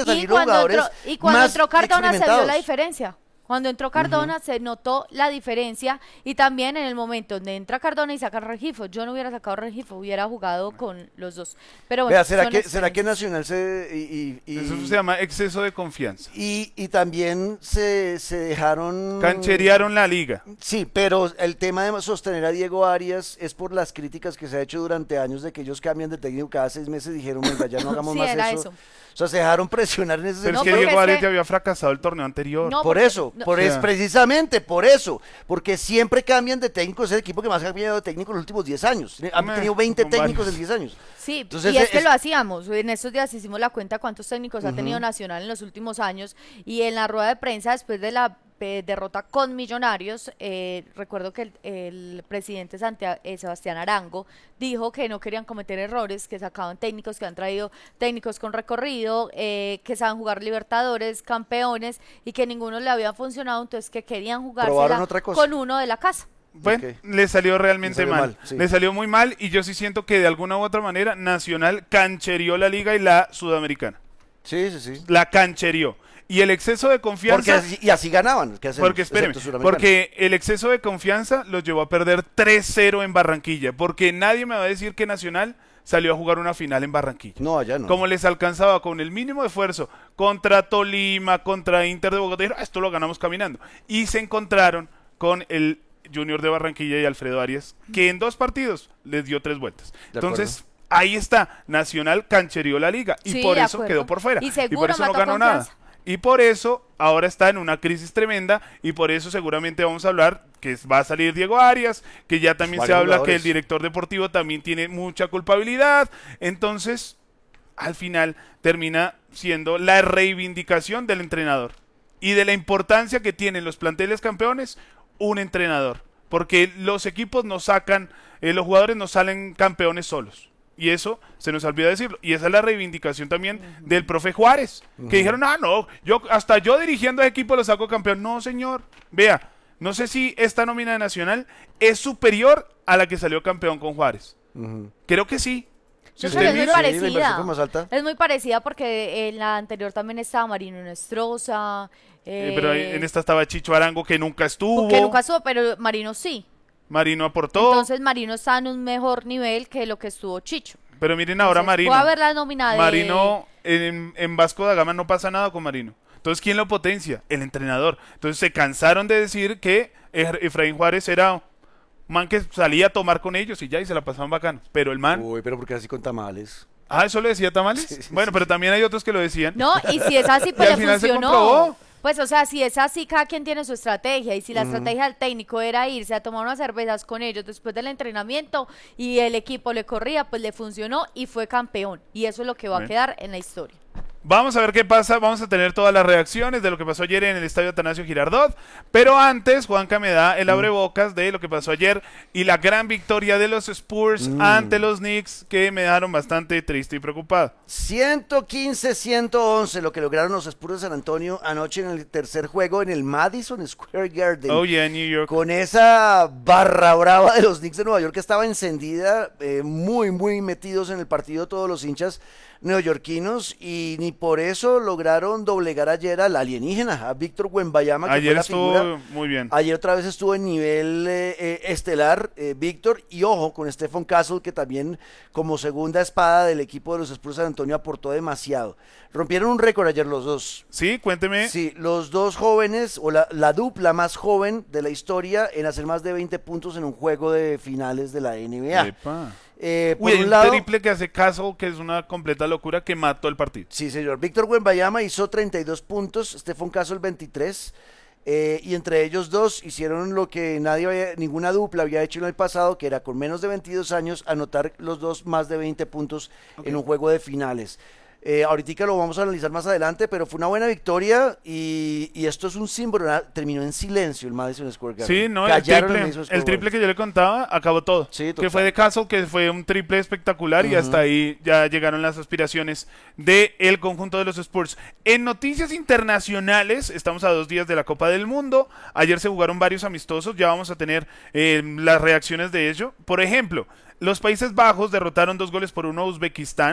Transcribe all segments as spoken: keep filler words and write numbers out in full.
a salir y los jugadores entró, Y cuando más entró Cardona se vio la experimentados. diferencia. Cuando entró Cardona Ujú. se notó la diferencia y también en el momento donde entra Cardona y saca a Rengifo. Yo no hubiera sacado a Rengifo, hubiera jugado con los dos. Pero bueno, Vea, ¿será son que, será que experiencias. Nacional se... Y, y, Eso y, se llama exceso de confianza. y, y también se, se dejaron... Cancherearon la liga. Sí, pero el tema de sostener a Diego Arias es por las críticas que se ha hecho durante años de que ellos cambian de técnico cada seis meses. Dijeron, venga, ya no hagamos Sí, más era eso. eso. O sea, se dejaron presionar en ese Pero No, es que sentido. porque Diego es Arias que- ya había fracasado el torneo anterior. No, Por porque- eso, no. por O sea- es precisamente por eso, porque siempre cambian de técnico, es el equipo que más ha cambiado de técnico en los últimos diez años. Han Meh, tenido veinte son técnicos varios. en diez años. Sí, Entonces, y es que es- lo hacíamos. En estos días hicimos la cuenta cuántos técnicos ha tenido Ujú. Nacional en los últimos años y en la rueda de prensa después de la eh, derrota con Millonarios, eh, recuerdo que el, el presidente Santia- eh, Sebastián Arango dijo que no querían cometer errores, que sacaban técnicos, que han traído técnicos con recorrido, eh, que saben jugar Libertadores, campeones y que ninguno le había funcionado, entonces que querían Probaron jugársela otra cosa. con uno de la casa. Bueno, Ok. le salió realmente Le salió mal. mal, sí. Le salió muy mal y yo sí siento que de alguna u otra manera Nacional cancherió la liga y la sudamericana. Sí, sí, sí. La cancherió. Y el exceso de Porque confianza... así, y así ganaban. ¿Qué hacemos? Porque espéreme, Excepto Suramericana. porque el exceso de confianza los llevó a perder tres cero en Barranquilla. Porque nadie me va a decir que Nacional salió a jugar una final en Barranquilla. No, allá no. Como les alcanzaba con el mínimo de esfuerzo contra Tolima, contra Inter de Bogotá, dijeron, "Ah, esto lo ganamos caminando". Y se encontraron con el Junior de Barranquilla y Alfredo Arias, que en dos partidos les dio tres vueltas. De Entonces, ahí está, Nacional cancherió la liga y Sí, por de eso acuerdo. quedó por fuera. Y Y, seguro por eso no mató ganó confianza. nada. Y por eso ahora está en una crisis tremenda y por eso seguramente vamos a hablar que va a salir Diego Arias, que ya también se Varios habla que jugadores. el director deportivo también tiene mucha culpabilidad. Entonces, al final termina siendo la reivindicación del entrenador y de la importancia que tienen los planteles campeones un entrenador, porque los equipos no sacan, eh, los jugadores no salen campeones solos. Y eso se nos olvida decirlo. Y esa es la reivindicación también uh-huh. del profe Juárez, uh-huh. que dijeron, ah, no, yo hasta yo dirigiendo a equipo lo saco campeón. No, señor. Vea, no sé si esta nómina de Nacional es superior a la que salió campeón con Juárez. Uh-huh. Creo que sí. Si usted es muy parecida. Sí, más alta. Es muy parecida porque en la anterior también estaba Marino Nostroza. Eh, eh, pero en esta estaba Chicho Arango, que nunca estuvo. Que nunca estuvo, pero Marino sí. Marino aportó. Entonces Marino está en un mejor nivel que lo que estuvo Chicho. Pero miren ahora Entonces, Marino. Puede haber la nómina de... Marino, en, en Vasco da Gama no pasa nada con Marino. Entonces, ¿quién lo potencia? El entrenador. Entonces, se cansaron de decir que Efraín Juárez era un man que salía a tomar con ellos y ya, y se la pasaban bacano. Pero el man... Uy, pero porque así con tamales. Ah, ¿eso lo decía Tamales? Sí, sí, bueno, sí. pero también hay otros que lo decían. No, y si es así, pues Y al le final se funcionó. comprobó. Pues, o sea, si es así, cada quien tiene su estrategia. Y si la Ujú. estrategia del técnico era irse a tomar unas cervezas con ellos después del entrenamiento y el equipo le corría, pues le funcionó y fue campeón. Y eso es lo que va Bien. a quedar en la historia. Vamos a ver qué pasa, vamos a tener todas las reacciones de lo que pasó ayer en el estadio Atanasio Girardot, pero antes Juanca me da el abrebocas de lo que pasó ayer y la gran victoria de los Spurs Mm. ante los Knicks, que me dejaron bastante triste y preocupado. ciento quince a ciento once lo que lograron los Spurs de San Antonio anoche en el tercer juego en el Madison Square Garden. Oh yeah, New York. Con esa barra brava de los Knicks de Nueva York que estaba encendida, eh, muy, muy metidos en el partido todos los hinchas neoyorquinos y ni por eso lograron doblegar ayer al alienígena, a Víctor Wembanyama, que Ayer fue la estuvo figura. muy bien. Ayer otra vez estuvo en nivel eh, eh, estelar, eh, Víctor, y ojo con Stephen Castle, que también como segunda espada del equipo de los Spurs de San Antonio aportó demasiado. Rompieron un récord ayer los dos. Sí, cuénteme. Sí, los dos jóvenes, o la, la dupla más joven de la historia en hacer más de veinte puntos en un juego de finales de la N B A. Epa. Eh, por Uy, hay un un lado, triple que hace Castle, que es una completa locura, que mató el partido. sí señor, Víctor Wembanyama hizo treinta y dos puntos, Stephen Castle veintitrés, eh, y entre ellos dos hicieron lo que nadie había, ninguna dupla había hecho en el pasado, que era con menos de veintidós años anotar los dos más de veinte puntos Ok. en un juego de finales. Eh, ahorita lo vamos a analizar más adelante, pero fue una buena victoria y, y esto es un símbolo. ¿verdad? Terminó en silencio el Madison Square Garden. Sí, no, el Callaron triple, Madison Square el triple Garden. que yo le contaba acabó todo. Sí, que total. fue de Castle, que fue un triple espectacular y Ujú. hasta ahí ya llegaron las aspiraciones del conjunto de los Spurs. En noticias internacionales, estamos a dos días de la Copa del Mundo. Ayer se jugaron varios amistosos, ya vamos a tener eh, las reacciones de ello. Por ejemplo, los Países Bajos derrotaron dos goles por uno a Uzbekistán.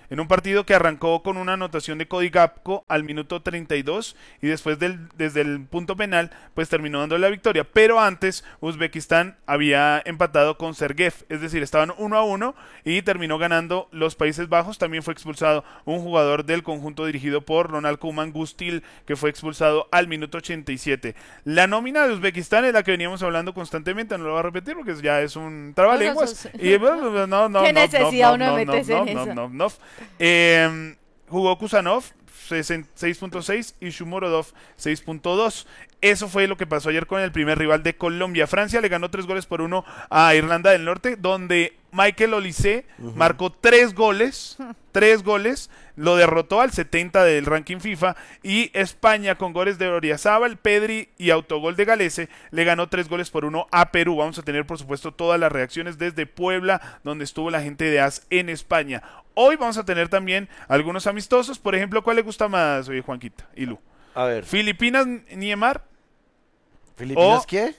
en un partido que arrancó con una anotación de Cody Gapco al minuto treinta y dos y después del, desde el punto penal pues terminó dando la victoria, pero antes Uzbekistán había empatado con Sergev, es decir, estaban uno a uno y terminó ganando los Países Bajos. También fue expulsado un jugador del conjunto dirigido por Ronald Koeman, Gustil, que fue expulsado al minuto ochenta y siete. La nómina de Uzbekistán es la que veníamos hablando constantemente, no lo voy a repetir porque ya es un trabalenguas. Y bueno, no, no, ¿Qué no, necesidad no, uno no, de no, meterse no, en no, eso? no, no. Eh, jugó Kusanov seis punto seis y Shumorodov seis punto dos. Eso fue lo que pasó ayer con el primer rival de Colombia. Francia le ganó tres goles por uno a Irlanda del Norte, donde Michael Olise uh-huh. marcó tres goles, tres goles, lo derrotó al setenta del ranking FIFA, y España con goles de Oriazábal, Pedri y autogol de Galese le ganó tres goles por uno a Perú. Vamos a tener por supuesto todas las reacciones desde Puebla, donde estuvo la gente de A S en España. Hoy vamos a tener también algunos amistosos. Por ejemplo, ¿cuál le gusta más, oye, Juanquita y Lu? A ver. Filipinas, Myanmar. ¿Filipinas o, qué?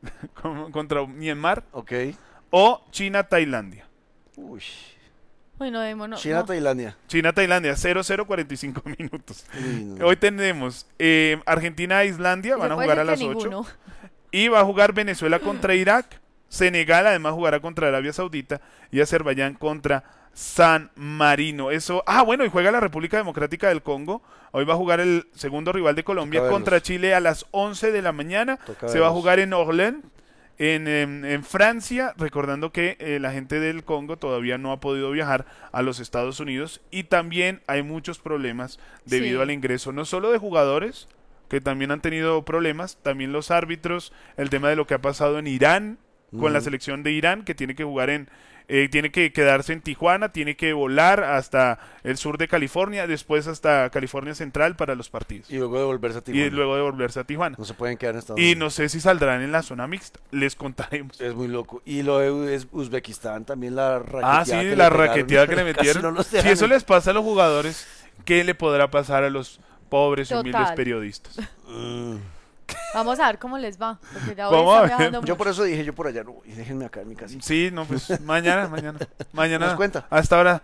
Contra Myanmar. Ok. O China, Tailandia. Uy. Uy, no, no, China, no. Tailandia. China, Tailandia, cero cero cuarenta y cinco minutos. Uy, no. Hoy tenemos eh, Argentina, Islandia, van a jugar a las ocho. Y va a jugar Venezuela contra Irak. Senegal además jugará contra Arabia Saudita. Y Azerbaiyán contra San Marino. Eso. Ah, bueno, y juega la República Democrática del Congo. Hoy va a jugar el segundo rival de Colombia contra Chile a las once de la mañana. Toca Se verlos. va a jugar en Orléans. En, en, en Francia, recordando que eh, la gente del Congo todavía no ha podido viajar a los Estados Unidos, y también hay muchos problemas debido Sí. al ingreso, no solo de jugadores, que también han tenido problemas, también los árbitros, el tema de lo que ha pasado en Irán, con Mm. la selección de Irán, que tiene que jugar en, eh, tiene que quedarse en Tijuana, tiene que volar hasta el sur de California, después hasta California Central para los partidos, Y luego devolverse a Tijuana. y luego devolverse a Tijuana. No se pueden quedar en Estados Y Unidos. no sé si saldrán en la zona mixta, les contaremos. Es muy loco. Y lo de Uz- Uzbekistán también, la raqueteada Ah, sí, que la le pegaron. raqueteada que le Casi metieron. no los Si dejan eso en- les pasa a los jugadores, ¿qué le podrá pasar a los pobres, Total. humildes periodistas? Mm. Vamos a ver cómo les va. Porque ya hoy Vamos a están ver. viajando Yo mucho. por eso dije, yo por allá no voy. Déjenme acá en mi casita. Sí, no, pues mañana, mañana, mañana. Nos cuenta. Hasta ahora.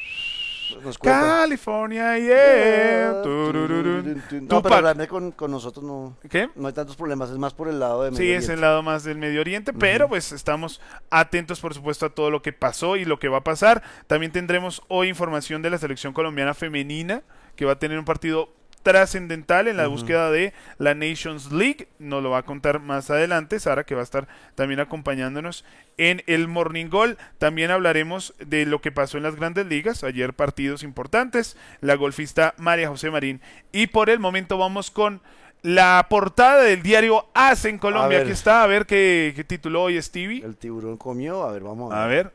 Nos cuenta. California, yeah. Turururun. No, pero Tupac. hablarme con, con nosotros no, ¿Qué? no hay tantos problemas. Es más por el lado de Medio Sí, es Oriente. el lado más del Medio Oriente, pero pues estamos atentos, por supuesto, a todo lo que pasó y lo que va a pasar. También tendremos hoy información de la selección colombiana femenina, que va a tener un partido trascendental en la Ujú. búsqueda de la Nations League. Nos lo va a contar más adelante Sara, que va a estar también acompañándonos en el Morning Goal. También hablaremos de lo que pasó en las grandes ligas. Ayer partidos importantes, la golfista María José Marín. Y por el momento vamos con la portada del diario A S en Colombia. A ver. Aquí está, a ver qué, qué tituló hoy Stevie. El tiburón comió. A ver, vamos a ver. A ver.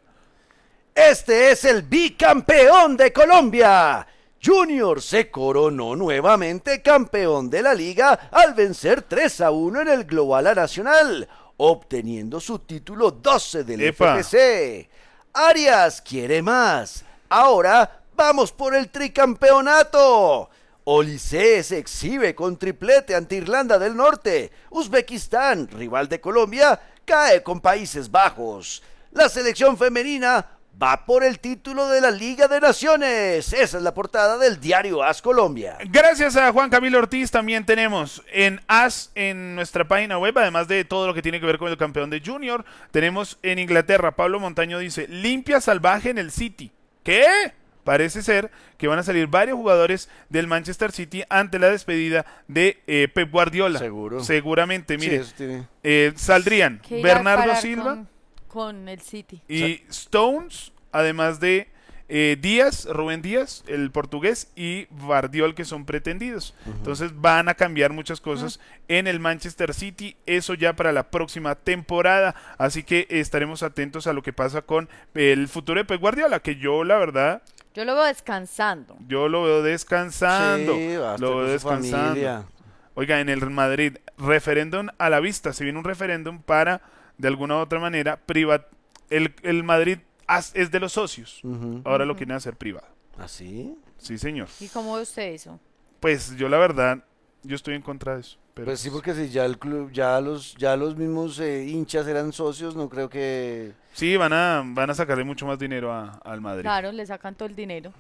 Este es el bicampeón de Colombia. Junior se coronó nuevamente campeón de la liga al vencer tres a uno en el Global A Nacional, obteniendo su título doce del Epa. F P C. Arias quiere más. Ahora vamos por el tricampeonato. Olise se exhibe con triplete ante Irlanda del Norte. Uzbekistán, rival de Colombia, cae con Países Bajos. La selección femenina va por el título de la Liga de Naciones. Esa es la portada del diario A S Colombia. Gracias a Juan Camilo Ortiz. También tenemos en A S en nuestra página web, además de todo lo que tiene que ver con el campeón de Junior, tenemos en Inglaterra, Pablo Montaño dice, limpia salvaje en el City. ¿Qué? Parece ser que van a salir varios jugadores del Manchester City ante la despedida de eh, Pep Guardiola. Seguro. Seguramente, Sí, mire, eso tiene- eh, saldrían Que irá a Bernardo parar Silva Con, con el City. y Stones, además de eh, Díaz, Rubén Díaz, el portugués, y Vardiol, que son pretendidos. Entonces van a cambiar muchas cosas en el Manchester City, eso ya para la próxima temporada, así que estaremos atentos a lo que pasa con el futuro de Pep Guardiola, que yo la verdad, Yo lo veo descansando. yo lo veo descansando, Sí, va a estar lo veo con su descansando. familia. Oiga, en el Madrid, referéndum a la vista, se viene un referéndum para, de alguna u otra manera, privat el, el Madrid as- es de los socios, Ujú. ahora lo quieren hacer privado. ¿Así? Sí, señor. ¿Y cómo ve usted eso? Pues yo la verdad, yo estoy en contra de eso. Pero Pues sí, porque si ya el club, ya los, ya los mismos eh, hinchas eran socios, no creo que... sí, van a, van a sacarle mucho más dinero a- al Madrid. Claro, le sacan todo el dinero.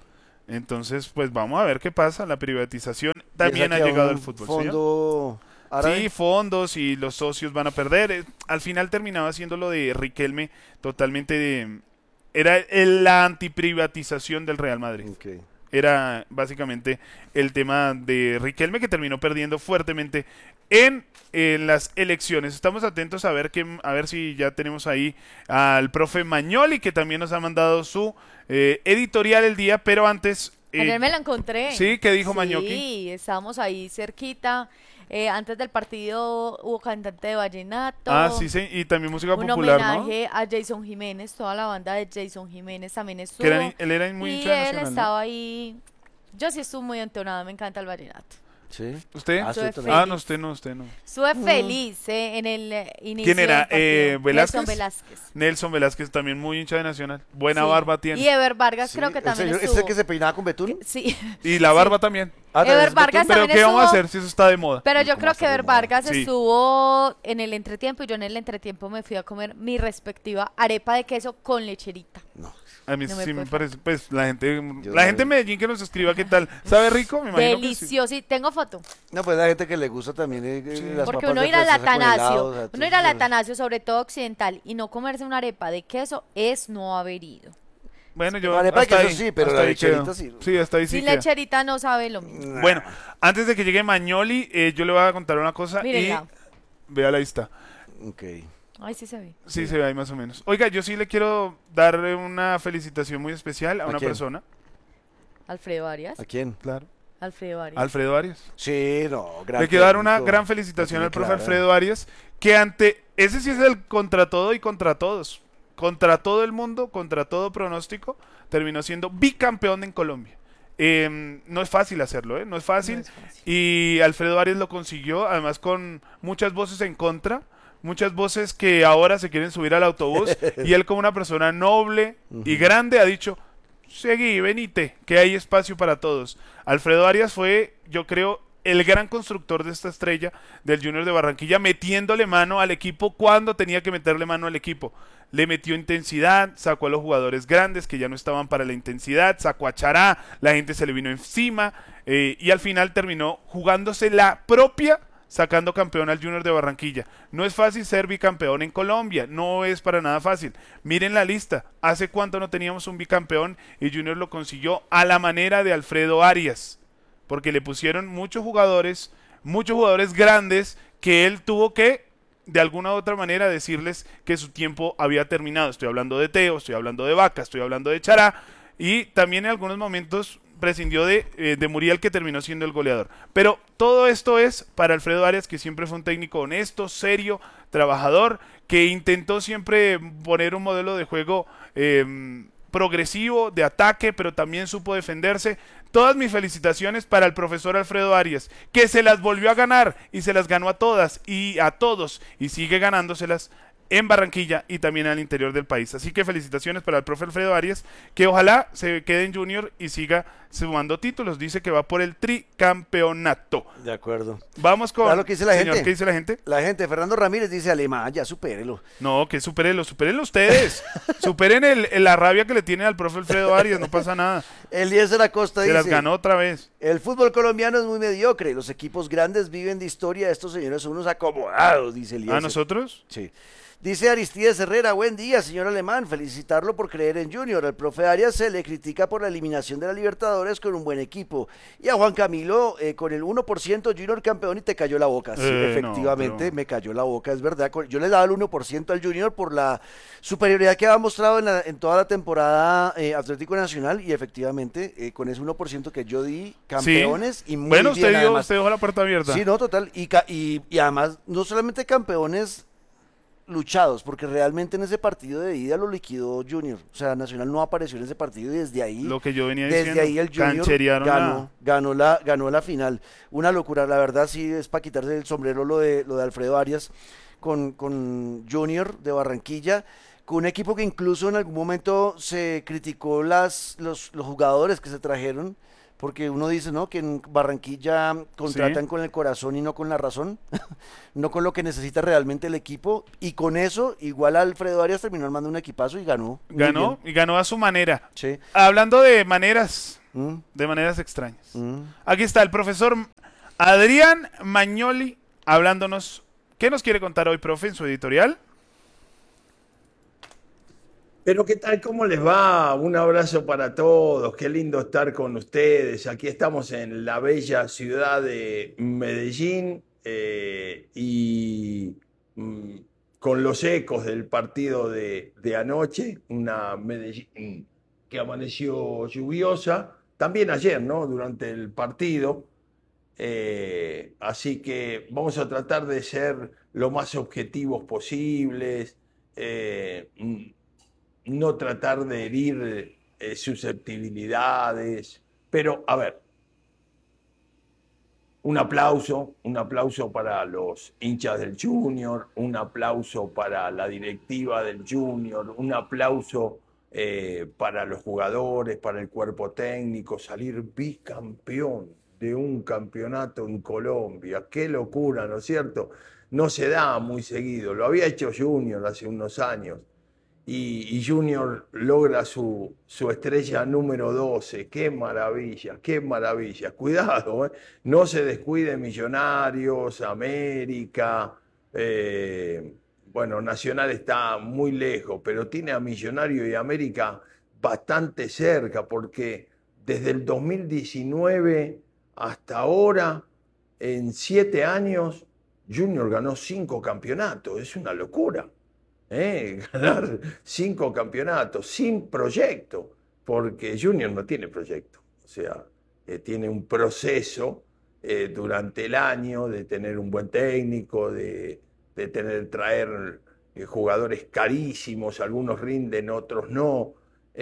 Entonces, pues vamos a ver qué pasa. La privatización también ha ¿Piensa que a llegado un al fútbol. ¿Sí, señor? fondo árabe? Sí, fondos y los socios van a perder. Eh, Al final terminaba siendo lo de Riquelme totalmente de... Era el- la antiprivatización del Real Madrid. Ok. Era básicamente el tema de Riquelme, que terminó perdiendo fuertemente en, en las elecciones. Estamos atentos a ver que, a ver si ya tenemos ahí al profe Magnoli, que también nos ha mandado su eh, editorial el día, pero antes... eh, Ayer me la encontré. ¿Sí? ¿Qué dijo Sí, Mañoqui? estábamos ahí cerquita. Eh, antes del partido hubo cantante de vallenato. Ah, sí, sí, y también música Un popular, ¿no? homenaje a Jason Jiménez, toda la banda de Jason Jiménez también estuvo. Que era- él era muy y hincha de él Nacional, ¿no? estaba ahí. Yo sí estuve muy entonada, me encanta el vallenato. Sí. ¿Usted? Ah, Estuve usted también. Ah, feliz. no, usted no, usted no. Estuve feliz eh, en el eh, inicio ¿Quién era? del partido. Eh, ¿Velázquez? Nelson Velázquez. Nelson Velázquez, también muy hincha de Nacional. Buena Sí. barba tiene. Y Ever Vargas Sí, creo que el también señor- estuvo. ¿Ese que se peinaba con betún? Sí. Y la barba también. Ah, Ever ¿también es Vargas betún? Pero también ¿qué vamos a estuvo- hacer si eso está de moda? Pero ¿Y yo cómo creo está que de Ever moda? Vargas Sí. estuvo en el entretiempo y yo en el entretiempo me fui a comer mi respectiva arepa de queso con lecherita. No. A mí No me sí me puede parece, pues la gente, Yo la no- gente de Medellín que nos escriba qué tal. ¿Sabe rico? Me imagino que sí. Delicioso. Y tengo foto. No, pues la gente que le gusta también eh, Sí. las Porque papas uno de ir al fresa con Atanasio, helado, o sea, uno ir al entonces, Atanasio, sobre todo occidental, y no comerse una arepa de queso es no haber ido. Bueno, yo La arepa de hasta queso ahí, sí, pero hasta la ahí quedo. lecherita sí. Sí, hasta ahí sí Sin queda. lecherita no sabe lo mismo. nah. Bueno, antes de que llegue Magnoli, eh, yo le voy a contar una cosa Mírenla. y vea ahí está. Ok. Ay, sí se ve. Sí, se ve ahí más o menos. Oiga, yo sí le quiero dar una felicitación muy especial a ¿A una quién? persona. Alfredo Arias. ¿A quién? Claro. Alfredo Arias. Alfredo Arias. Sí, no, gran Le quiero dar una técnico. gran felicitación La al tiene profe clara. Alfredo Arias, que ante, ese sí es el contra todo y contra todos, contra todo el mundo, contra todo pronóstico, terminó siendo bicampeón en Colombia. Eh, no es fácil hacerlo, ¿eh? No es fácil. No es fácil. Y Alfredo Arias lo consiguió, además con muchas voces en contra, muchas voces que ahora se quieren subir al autobús, y él como una persona noble y grande ha dicho, seguí, venite, que hay espacio para todos. Alfredo Arias fue, yo creo, el gran constructor de esta estrella del Junior de Barranquilla, metiéndole mano al equipo cuando tenía que meterle mano al equipo. Le metió intensidad, sacó a los jugadores grandes que ya no estaban para la intensidad, sacó a Chará, la gente se le vino encima, eh, y al final terminó jugándose la propia, sacando campeón al Junior de Barranquilla. No es fácil ser bicampeón en Colombia, no es para nada fácil. Miren la lista, ¿hace cuánto no teníamos un bicampeón y Junior lo consiguió a la manera de Alfredo Arias? Porque le pusieron muchos jugadores, muchos jugadores grandes que él tuvo que, de alguna u otra manera, decirles que su tiempo había terminado. Estoy hablando de Teo, estoy hablando de Vaca, estoy hablando de Chará, y también en algunos momentos prescindió de, eh, de Muriel, que terminó siendo el goleador. Pero todo esto es para Alfredo Arias, que siempre fue un técnico honesto, serio, trabajador, que intentó siempre poner un modelo de juego eh, progresivo, de ataque, pero también supo defenderse. Todas mis felicitaciones para el profesor Alfredo Arias, que se las volvió a ganar y se las ganó a todas y a todos y sigue ganándoselas en Barranquilla y también al interior del país. Así que felicitaciones para el profe Alfredo Arias, que ojalá se quede en Junior y siga sumando títulos. Dice que va por el tricampeonato. De acuerdo. Vamos con... ¿Sabes lo que dice la señor, gente? ¿qué dice la gente? La gente, Fernando Ramírez dice, Alemán, ya supérelo. No, que supérenlo, supérenlo ustedes. Superen el, el- la rabia que le tienen al profe Alfredo Arias, no pasa nada. Eliezer Acosta Se dice, las ganó otra vez. el fútbol colombiano es muy mediocre, los equipos grandes viven de historia, estos señores son unos acomodados, dice Eliezer. ¿A nosotros? Sí. Dice Aristides Herrera, buen día, señor Alemán, felicitarlo por creer en Junior. Al profe Arias se le critica por la eliminación de la Libertadores con un buen equipo. Y a Juan Camilo, eh, con el uno por ciento Junior campeón y te cayó la boca. Sí, Eh, efectivamente, no, pero- me cayó la boca, es verdad. Con- Yo le daba el uno por ciento al Junior por la superioridad que ha mostrado en, la- en toda la temporada eh, Atlético Nacional y efectivamente, eh, con ese uno por ciento que yo di, campeones y muy Bueno, bien usted, dio, además. usted dejó la puerta abierta. Sí, no, total. Y, ca- y, y además, no solamente campeones luchados, porque realmente en ese partido de ida lo liquidó Junior. O sea, Nacional no apareció en ese partido y desde ahí, Lo que yo venía desde diciendo. ahí el Junior cancherearon ganó, la- ganó, la, ganó la final. Una locura, la verdad sí es para quitarse el sombrero lo de, lo de Alfredo Arias con, con Junior de Barranquilla, con un equipo que incluso en algún momento se criticó las, los, los jugadores que se trajeron. Porque uno dice, ¿no? Que en Barranquilla contratan Sí. con el corazón y no con la razón, no con lo que necesita realmente el equipo. Y con eso, igual Alfredo Arias terminó armando un equipazo y ganó. muy Ganó bien. y ganó a su manera. Sí. Hablando de maneras, Mm, de maneras extrañas. mm. Aquí está el profesor Adrián Magnoli hablándonos. ¿Qué nos quiere contar hoy, profe, en su editorial? Pero ¿qué tal? ¿Cómo les va? Un abrazo para todos. Qué lindo estar con ustedes. Aquí estamos en la bella ciudad de Medellín eh, y mm, con los ecos del partido de, de anoche, una Medellín que amaneció lluviosa. También ayer, ¿no? Durante el partido. Eh, así que vamos a tratar de ser lo más objetivos posibles. eh, mm, no tratar de herir eh, susceptibilidades, pero a ver, un aplauso, un aplauso para los hinchas del Junior, un aplauso para la directiva del Junior, un aplauso eh, para los jugadores, para el cuerpo técnico, salir bicampeón de un campeonato en Colombia, qué locura, ¿no es cierto? No se da muy seguido, lo había hecho Junior hace unos años y, y Junior logra su, su estrella número doce. ¡Qué maravilla! ¡Qué maravilla! Cuidado, ¿eh? No se descuide Millonarios, América. eh, bueno, Nacional está muy lejos, pero tiene a Millonario y América bastante cerca, porque desde el dos mil diecinueve hasta ahora, en siete años, Junior ganó cinco campeonatos. Es una locura. ¿eh? Ganar cinco campeonatos sin proyecto, porque Junior no tiene proyecto, o sea, eh, tiene un proceso eh, durante el año de tener un buen técnico, de, de tener, traer eh, jugadores carísimos, algunos rinden, otros no,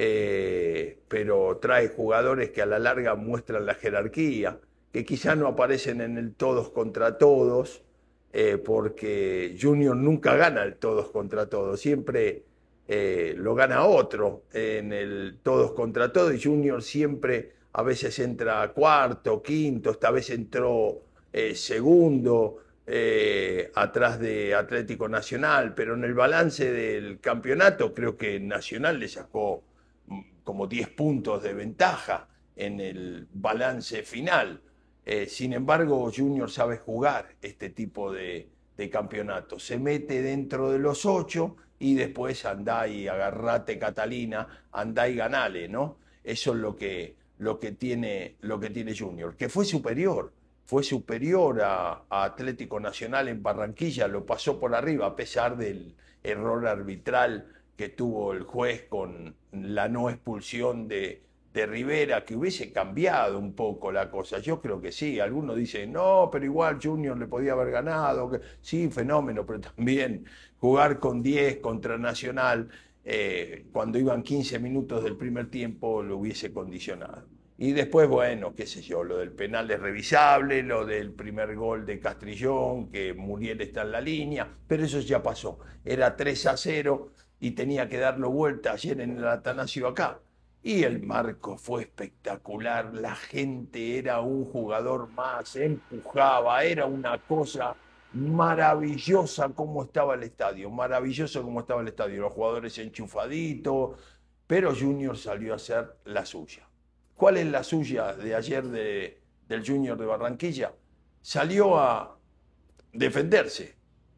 eh, pero trae jugadores que a la larga muestran la jerarquía, que quizá no aparecen en el todos contra todos, eh, porque Junior nunca gana el todos contra todos, siempre eh, lo gana otro en el todos contra todos, y Junior siempre a veces entra cuarto, quinto, esta vez entró eh, segundo, eh, atrás de Atlético Nacional, pero en el balance del campeonato creo que Nacional le sacó mm, como diez puntos de ventaja en el balance final. Eh, sin embargo, Junior sabe jugar este tipo de, de campeonato. Se mete dentro de los ocho y después andá y agarrate Catalina, andá y ganale, ¿no? Eso es lo que, lo que, tiene, lo que tiene Junior, que fue superior, fue superior a, a Atlético Nacional en Barranquilla, lo pasó por arriba a pesar del error arbitral que tuvo el juez con la no expulsión de de Rivera, que hubiese cambiado un poco la cosa. Yo creo que sí. Algunos dicen, no, pero igual Junior le podía haber ganado. Que... Sí, fenómeno, pero también jugar con diez contra Nacional, eh, cuando iban quince minutos del primer tiempo, lo hubiese condicionado. Y después, bueno, qué sé yo, lo del penal es revisable, lo del primer gol de Castrillón, que Muriel está en la línea, pero eso ya pasó. Era tres a cero y tenía que darlo vuelta ayer en el Atanasio acá. Y el marco fue espectacular, la gente era un jugador más, empujaba, era una cosa maravillosa como estaba el estadio, maravilloso como estaba el estadio, los jugadores enchufaditos, pero Junior salió a hacer la suya. ¿Cuál es la suya de ayer de, del Junior de Barranquilla? Salió a defenderse,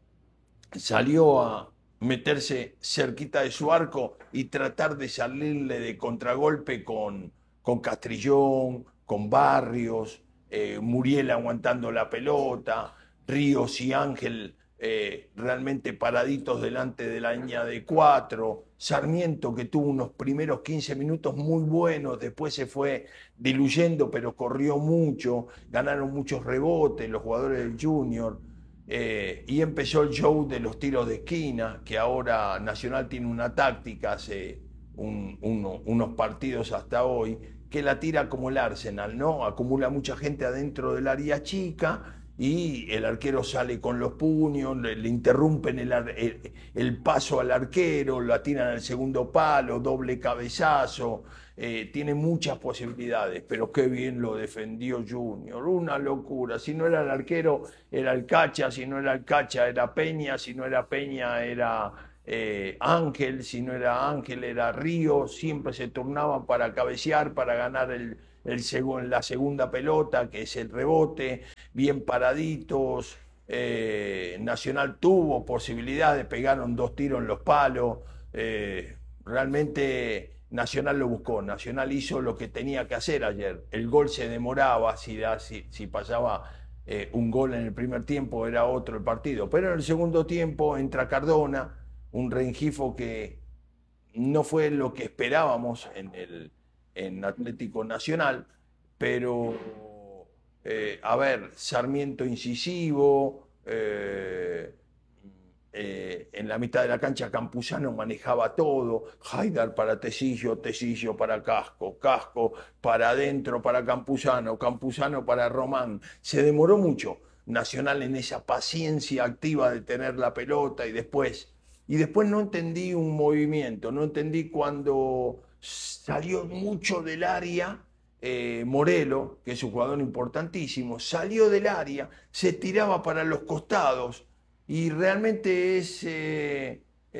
salió a meterse cerquita de su arco y tratar de salirle de contragolpe con, con Castrillón, con Barrios, eh, Muriel aguantando la pelota, Ríos y Ángel eh, realmente paraditos delante de la línea de cuatro, Sarmiento que tuvo unos primeros quince minutos muy buenos, después se fue diluyendo pero corrió mucho, ganaron muchos rebotes los jugadores del Junior. Eh, y empezó el show de los tiros de esquina, que ahora Nacional tiene una táctica hace un, uno, unos partidos hasta hoy, que la tira como el Arsenal, ¿no? Acumula mucha gente adentro del área chica y el arquero sale con los puños, le, le interrumpen el, el, el paso al arquero, la tiran al segundo palo, doble cabezazo. Eh, tiene muchas posibilidades, pero qué bien lo defendió Junior, una locura. Si no era el arquero, era el Cacha, si no era el Cacha, era Peña, si no era Peña, era eh, Ángel, si no era Ángel, era Río, siempre se turnaban para cabecear, para ganar el, el segu- la segunda pelota, que es el rebote, bien paraditos. Eh, Nacional tuvo posibilidades, pegaron dos tiros en los palos. Eh, realmente Nacional lo buscó, Nacional hizo lo que tenía que hacer ayer. El gol se demoraba, si, da- si, si pasaba eh, un gol en el primer tiempo era otro el partido. Pero en el segundo tiempo entra Cardona, un Rengifo que no fue lo que esperábamos en el en Atlético Nacional, pero eh, a ver, Sarmiento incisivo, eh, eh, en la mitad de la cancha Campuzano manejaba todo, Haidar para Tecillo, Tecillo para Casco, Casco para adentro para Campuzano, Campuzano para Román. Se demoró mucho Nacional en esa paciencia activa de tener la pelota y después, y después no entendí un movimiento, no entendí cuando salió mucho del área. Eh, Morelo, que es un jugador importantísimo, salió del área, se tiraba para los costados, y realmente es eh,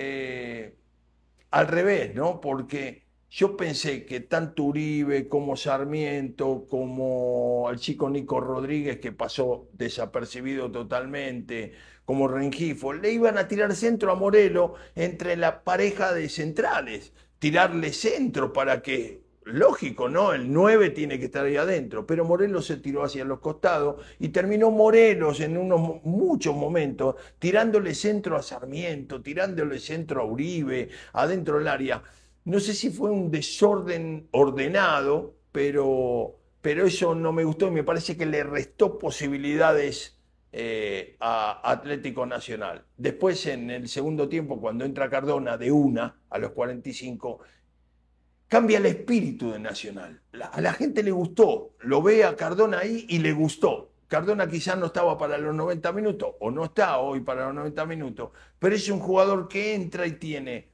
eh, al revés, ¿no? Porque yo pensé que tanto Uribe como Sarmiento, como el chico Nico Rodríguez, que pasó desapercibido totalmente, como Rengifo, le iban a tirar centro a Morelo entre la pareja de centrales, tirarle centro para que, lógico, ¿no? El nueve tiene que estar ahí adentro, pero Morelos se tiró hacia los costados y terminó Morelos en unos muchos momentos tirándole centro a Sarmiento, tirándole centro a Uribe, adentro del área. No sé si fue un desorden ordenado, pero, pero eso no me gustó y me parece que le restó posibilidades eh, a Atlético Nacional. Después, en el segundo tiempo, cuando entra Cardona de una a los cuarenta y cinco, cambia el espíritu de Nacional. La- a la gente le gustó, lo ve a Cardona ahí y le gustó. Cardona quizás no estaba para los noventa minutos, o no está hoy para los noventa minutos, pero es un jugador que entra y tiene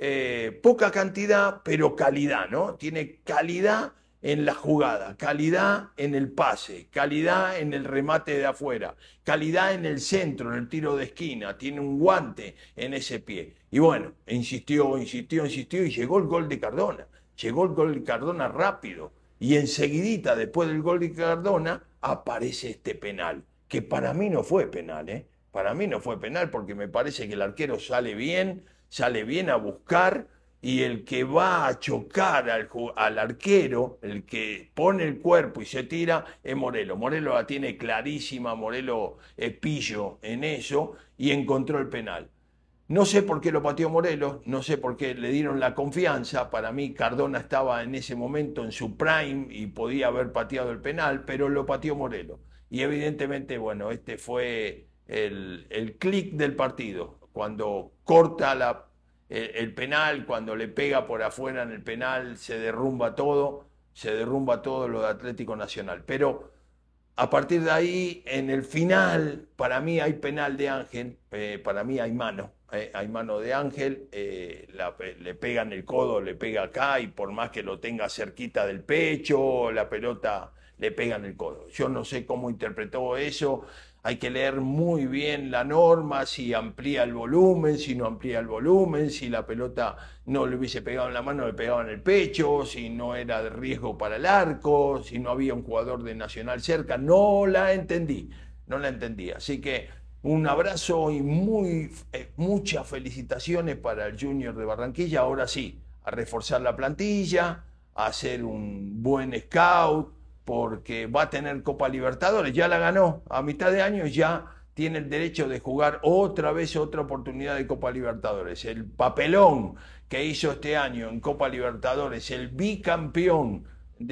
eh, poca cantidad, pero calidad, ¿no? Tiene calidad en la jugada, calidad en el pase, calidad en el remate de afuera, calidad en el centro, en el tiro de esquina, tiene un guante en ese pie. Y bueno, insistió, insistió, insistió y llegó el gol de Cardona. Llegó el gol de Cardona rápido y enseguidita, después del gol de Cardona, aparece este penal, que para mí no fue penal, ¿eh? Para mí no fue penal porque me parece que el arquero sale bien, sale bien a buscar, y el que va a chocar al, al arquero, el que pone el cuerpo y se tira, es Morelo. Morelo la tiene clarísima, Morelo es pillo en eso y encontró el penal. No sé por qué lo pateó Morelos, no sé por qué le dieron la confianza. Para mí Cardona estaba en ese momento en su prime y podía haber pateado el penal, pero lo pateó Morelos. Y evidentemente, bueno, este fue el, el clic del partido. Cuando corta la, el, el penal, cuando le pega por afuera en el penal, se derrumba todo, se derrumba todo lo de Atlético Nacional. Pero a partir de ahí, en el final, para mí hay penal de Ángel, eh, para mí hay mano, eh, hay mano de Ángel, eh, la- le pega en el codo, le pega acá y por más que lo tenga cerquita del pecho, la pelota le pega en el codo. Yo no sé cómo interpretó eso, hay que leer muy bien la norma, si amplía el volumen, si no amplía el volumen, si la pelota no le hubiese pegado en la mano, le pegaba en el pecho, si no era de riesgo para el arco, si no había un jugador de Nacional cerca. No la entendí, no la entendí. Así que un abrazo y muy, eh, muchas felicitaciones para el Junior de Barranquilla. Ahora sí, a reforzar la plantilla, a hacer un buen scout, porque va a tener Copa Libertadores, ya la ganó, a mitad de año ya tiene el derecho de jugar otra vez otra oportunidad de Copa Libertadores. El papelón que hizo este año en Copa Libertadores, el bicampeón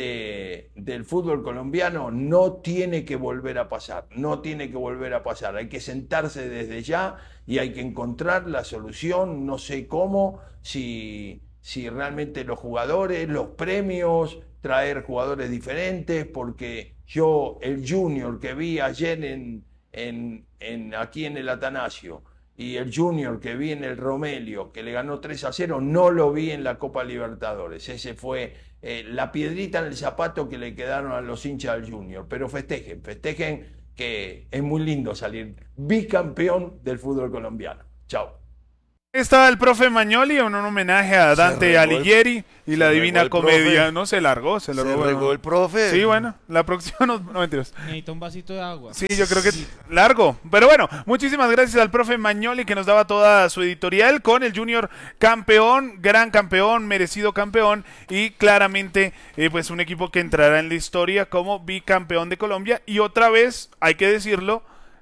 de, del fútbol colombiano, no tiene que volver a pasar, no tiene que volver a pasar. Hay que sentarse desde ya y hay que encontrar la solución, no sé cómo, si, si realmente los jugadores, los premios, traer jugadores diferentes, porque yo el Junior que vi ayer en, en, en, aquí en el Atanasio y el Junior que vi en el Romelio, que le ganó tres a cero, no lo vi en la Copa Libertadores. Ese fue eh, la piedrita en el zapato que le quedaron a los hinchas del Junior. Pero festejen, festejen, que es muy lindo salir bicampeón del fútbol colombiano. Chao. Estaba el profe Magnoli, un homenaje a Dante regó el- Alighieri y la se Divina regó el Comedia. profe. No, se largó, se Se largó. regó el profe. Sí, bueno, la próxima no, no mentiras. Necesita un vasito de agua. Sí, yo creo que largo. Pero bueno, muchísimas gracias al profe Magnoli que nos daba toda su editorial con el Junior campeón, gran campeón, merecido campeón y claramente eh, pues un equipo que entrará en la historia como bicampeón de Colombia y otra vez, hay que decirlo,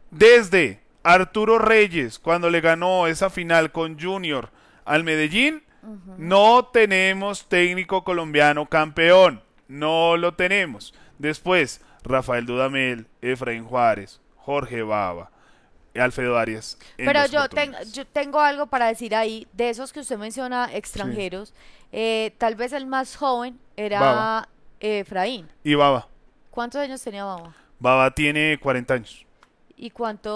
desde Arturo Reyes cuando le ganó esa final con Junior al Medellín, uh-huh. no tenemos técnico colombiano campeón, no lo tenemos. Después, Rafael Dudamel, Efraín Juárez, Jorge Bava, Alfredo Arias. Pero yo, ten, yo tengo algo para decir ahí, de esos que usted menciona extranjeros, sí. eh, tal vez el más joven era Bava. Efraín. Y Bava. ¿Cuántos años tenía Bava? Bava tiene cuarenta años. ¿Y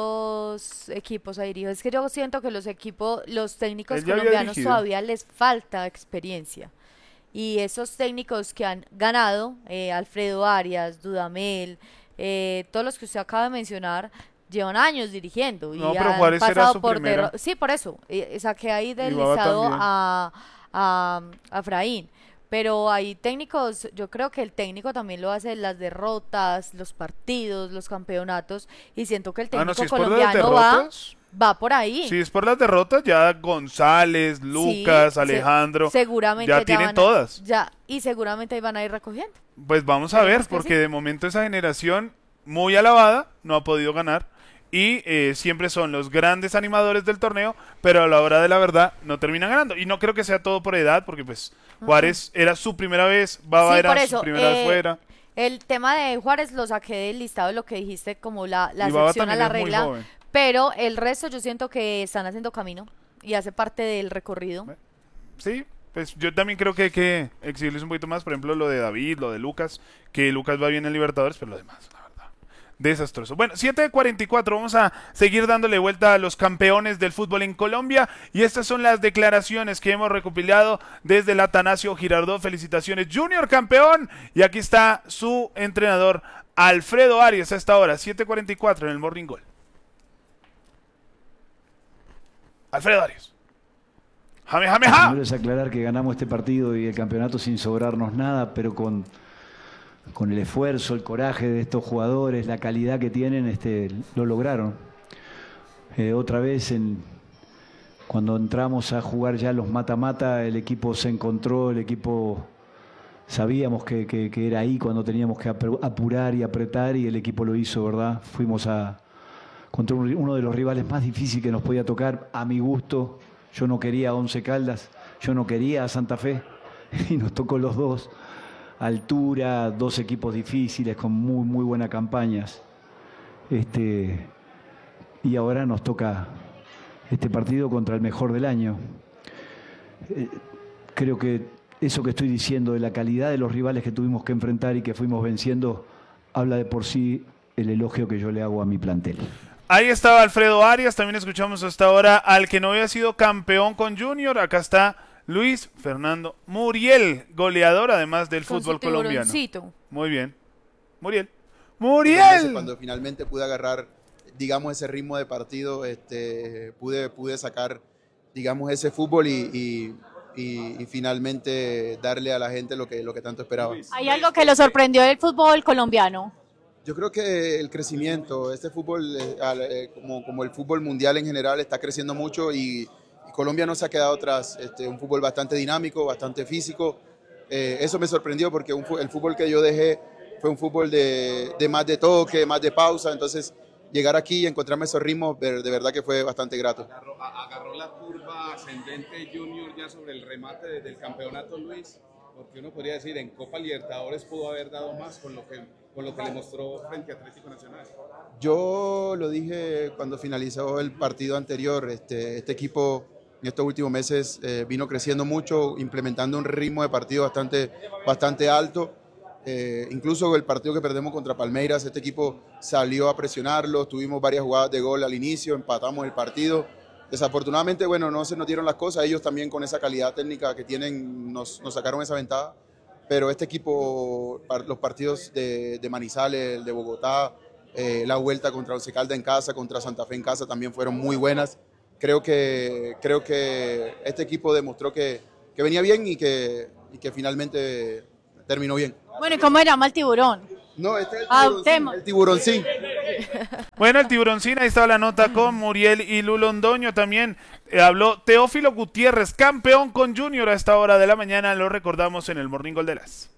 cuántos equipos ha dirigido? Es que yo siento que los equipos, los técnicos colombianos todavía les falta experiencia. Y esos técnicos que han ganado, eh, Alfredo Arias, Dudamel, eh, todos los que usted acaba de mencionar, llevan años dirigiendo. Y no, pero han Juárez pasado era su por primera. Sí, por eso. Eh, saqué ahí del listado a, a, a Efraín. Pero hay técnicos, yo creo que el técnico también lo hace las derrotas, los partidos, los campeonatos, y siento que el técnico ah, no, si colombiano va, va por ahí. Si es por las derrotas, ya González, Lucas, sí, Alejandro, se, seguramente ya, ya tienen van a, todas. Ya, y seguramente ahí van a ir recogiendo. Pues vamos a ver, porque sí. de momento esa generación muy alabada no ha podido ganar. Y eh, siempre son los grandes animadores del torneo, pero a la hora de la verdad no terminan ganando. Y no creo que sea todo por edad, porque pues Juárez uh-huh. era su primera vez, Bava sí, era eso, su primera eh, vez fuera. El tema de Juárez lo saqué del listado de lo que dijiste, como la, la excepción a la regla. Pero el resto yo siento que están haciendo camino y hace parte del recorrido. Sí, pues yo también creo que hay que exhibirles un poquito más. Por ejemplo, lo de David, lo de Lucas, que Lucas va bien en Libertadores, pero lo demás... desastroso. Bueno, siete cuarenta y cuatro, vamos a seguir dándole vuelta a los campeones del fútbol en Colombia y estas son las declaraciones que hemos recopilado desde el Atanasio Girardot. Felicitaciones, Junior campeón, y aquí está su entrenador Alfredo Arias a esta hora, siete cuarenta y cuatro en el Morning Goal. Alfredo Arias. Jame, jame, ja. Primero es aclarar que ganamos este partido y el campeonato sin sobrarnos nada, pero con con el esfuerzo, el coraje de estos jugadores, la calidad que tienen, este, lo lograron. Eh, otra vez, en, cuando entramos a jugar ya los mata-mata, el equipo se encontró, el equipo sabíamos que, que, que era ahí cuando teníamos que apurar y apretar, y el equipo lo hizo, ¿verdad? Fuimos a contra uno de los rivales más difíciles que nos podía tocar, a mi gusto. Yo no quería a Once Caldas, yo no quería a Santa Fe, y nos tocó los dos. Altura, dos equipos difíciles con muy muy buenas campañas. Este, y ahora nos toca este partido contra el mejor del año. Eh, creo que eso que estoy diciendo de la calidad de los rivales que tuvimos que enfrentar y que fuimos venciendo habla de por sí el elogio que yo le hago a mi plantel. Ahí estaba Alfredo Arias, también escuchamos hasta ahora al que no había sido campeón con Junior. Acá está Luis Fernando Muriel, goleador además del Con fútbol colombiano. Muy bien. Muriel. Muriel. Cuando finalmente pude agarrar, digamos, ese ritmo de partido, este, pude, pude sacar, digamos, ese fútbol y, y, y, y finalmente darle a la gente lo que, lo que tanto esperaba. ¿Hay algo que lo sorprendió del fútbol colombiano? Yo creo que el crecimiento, este fútbol, eh, como, como el fútbol mundial en general, está creciendo mucho y Colombia no se ha quedado atrás, este, un fútbol bastante dinámico, bastante físico. Eh, eso me sorprendió porque un, el fútbol que yo dejé fue un fútbol de, de más de toque, más de pausa. Entonces, llegar aquí y encontrarme esos ritmos, de, de verdad que fue bastante grato. Agarró, agarró la curva ascendente Junior ya sobre el remate del campeonato, Luis, porque uno podría decir en Copa Libertadores pudo haber dado más con lo que, con lo que le mostró frente a Atlético Nacional. Yo lo dije cuando finalizó el partido anterior, este, este equipo en estos últimos meses eh, vino creciendo mucho, implementando un ritmo de partido bastante, bastante alto. Eh, incluso el partido que perdemos contra Palmeiras, este equipo salió a presionarlo, tuvimos varias jugadas de gol al inicio, empatamos el partido. Desafortunadamente, bueno, no se nos dieron las cosas, ellos también con esa calidad técnica que tienen nos, nos sacaron esa ventaja, pero este equipo, los partidos de, de Manizales, el de Bogotá, eh, la vuelta contra Once Caldas en casa, contra Santa Fe en casa también fueron muy buenas. creo que, creo que este equipo demostró que, que venía bien y que, y que finalmente terminó bien. Bueno, ¿y cómo se llama el tiburón? No, este es el Adoptemos. tiburoncín. El tiburoncín. Bueno, el tiburoncín, ahí estaba la nota con Muriel y Lu Londoño. También eh, habló Teófilo Gutiérrez, campeón con Junior a esta hora de la mañana. Lo recordamos en el Morning Gol de las.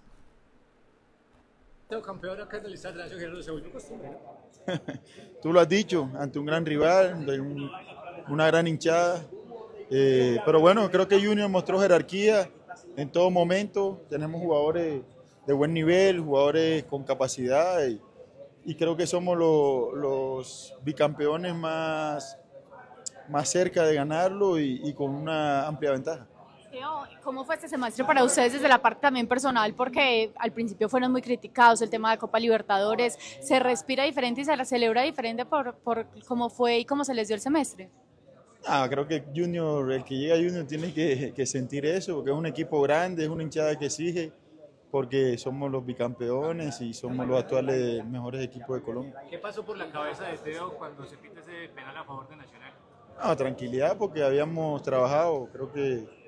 Campeón acá en el Estadio Nacional Gerardo se volvió costumbre, ¿no? Tú lo has dicho, ante un gran rival, de un, una gran hinchada. Eh, pero bueno, creo que Junior mostró jerarquía en todo momento. Tenemos jugadores de buen nivel, jugadores con capacidad y, y creo que somos lo, los bicampeones más, más cerca de ganarlo y, y con una amplia ventaja. ¿Cómo fue este semestre para ustedes desde la parte también personal? Porque al principio fueron muy criticados el tema de Copa Libertadores. ¿Se respira diferente y se celebra diferente por, por cómo fue y cómo se les dio el semestre? Ah, creo que Junior, el que llega a Junior tiene que, que sentir eso, porque es un equipo grande, es una hinchada que exige, porque somos los bicampeones y somos los actuales mejores equipos de Colombia. ¿Qué pasó por la cabeza de Teo cuando se pita ese penal a favor de Nacional? No, tranquilidad, porque habíamos trabajado, creo que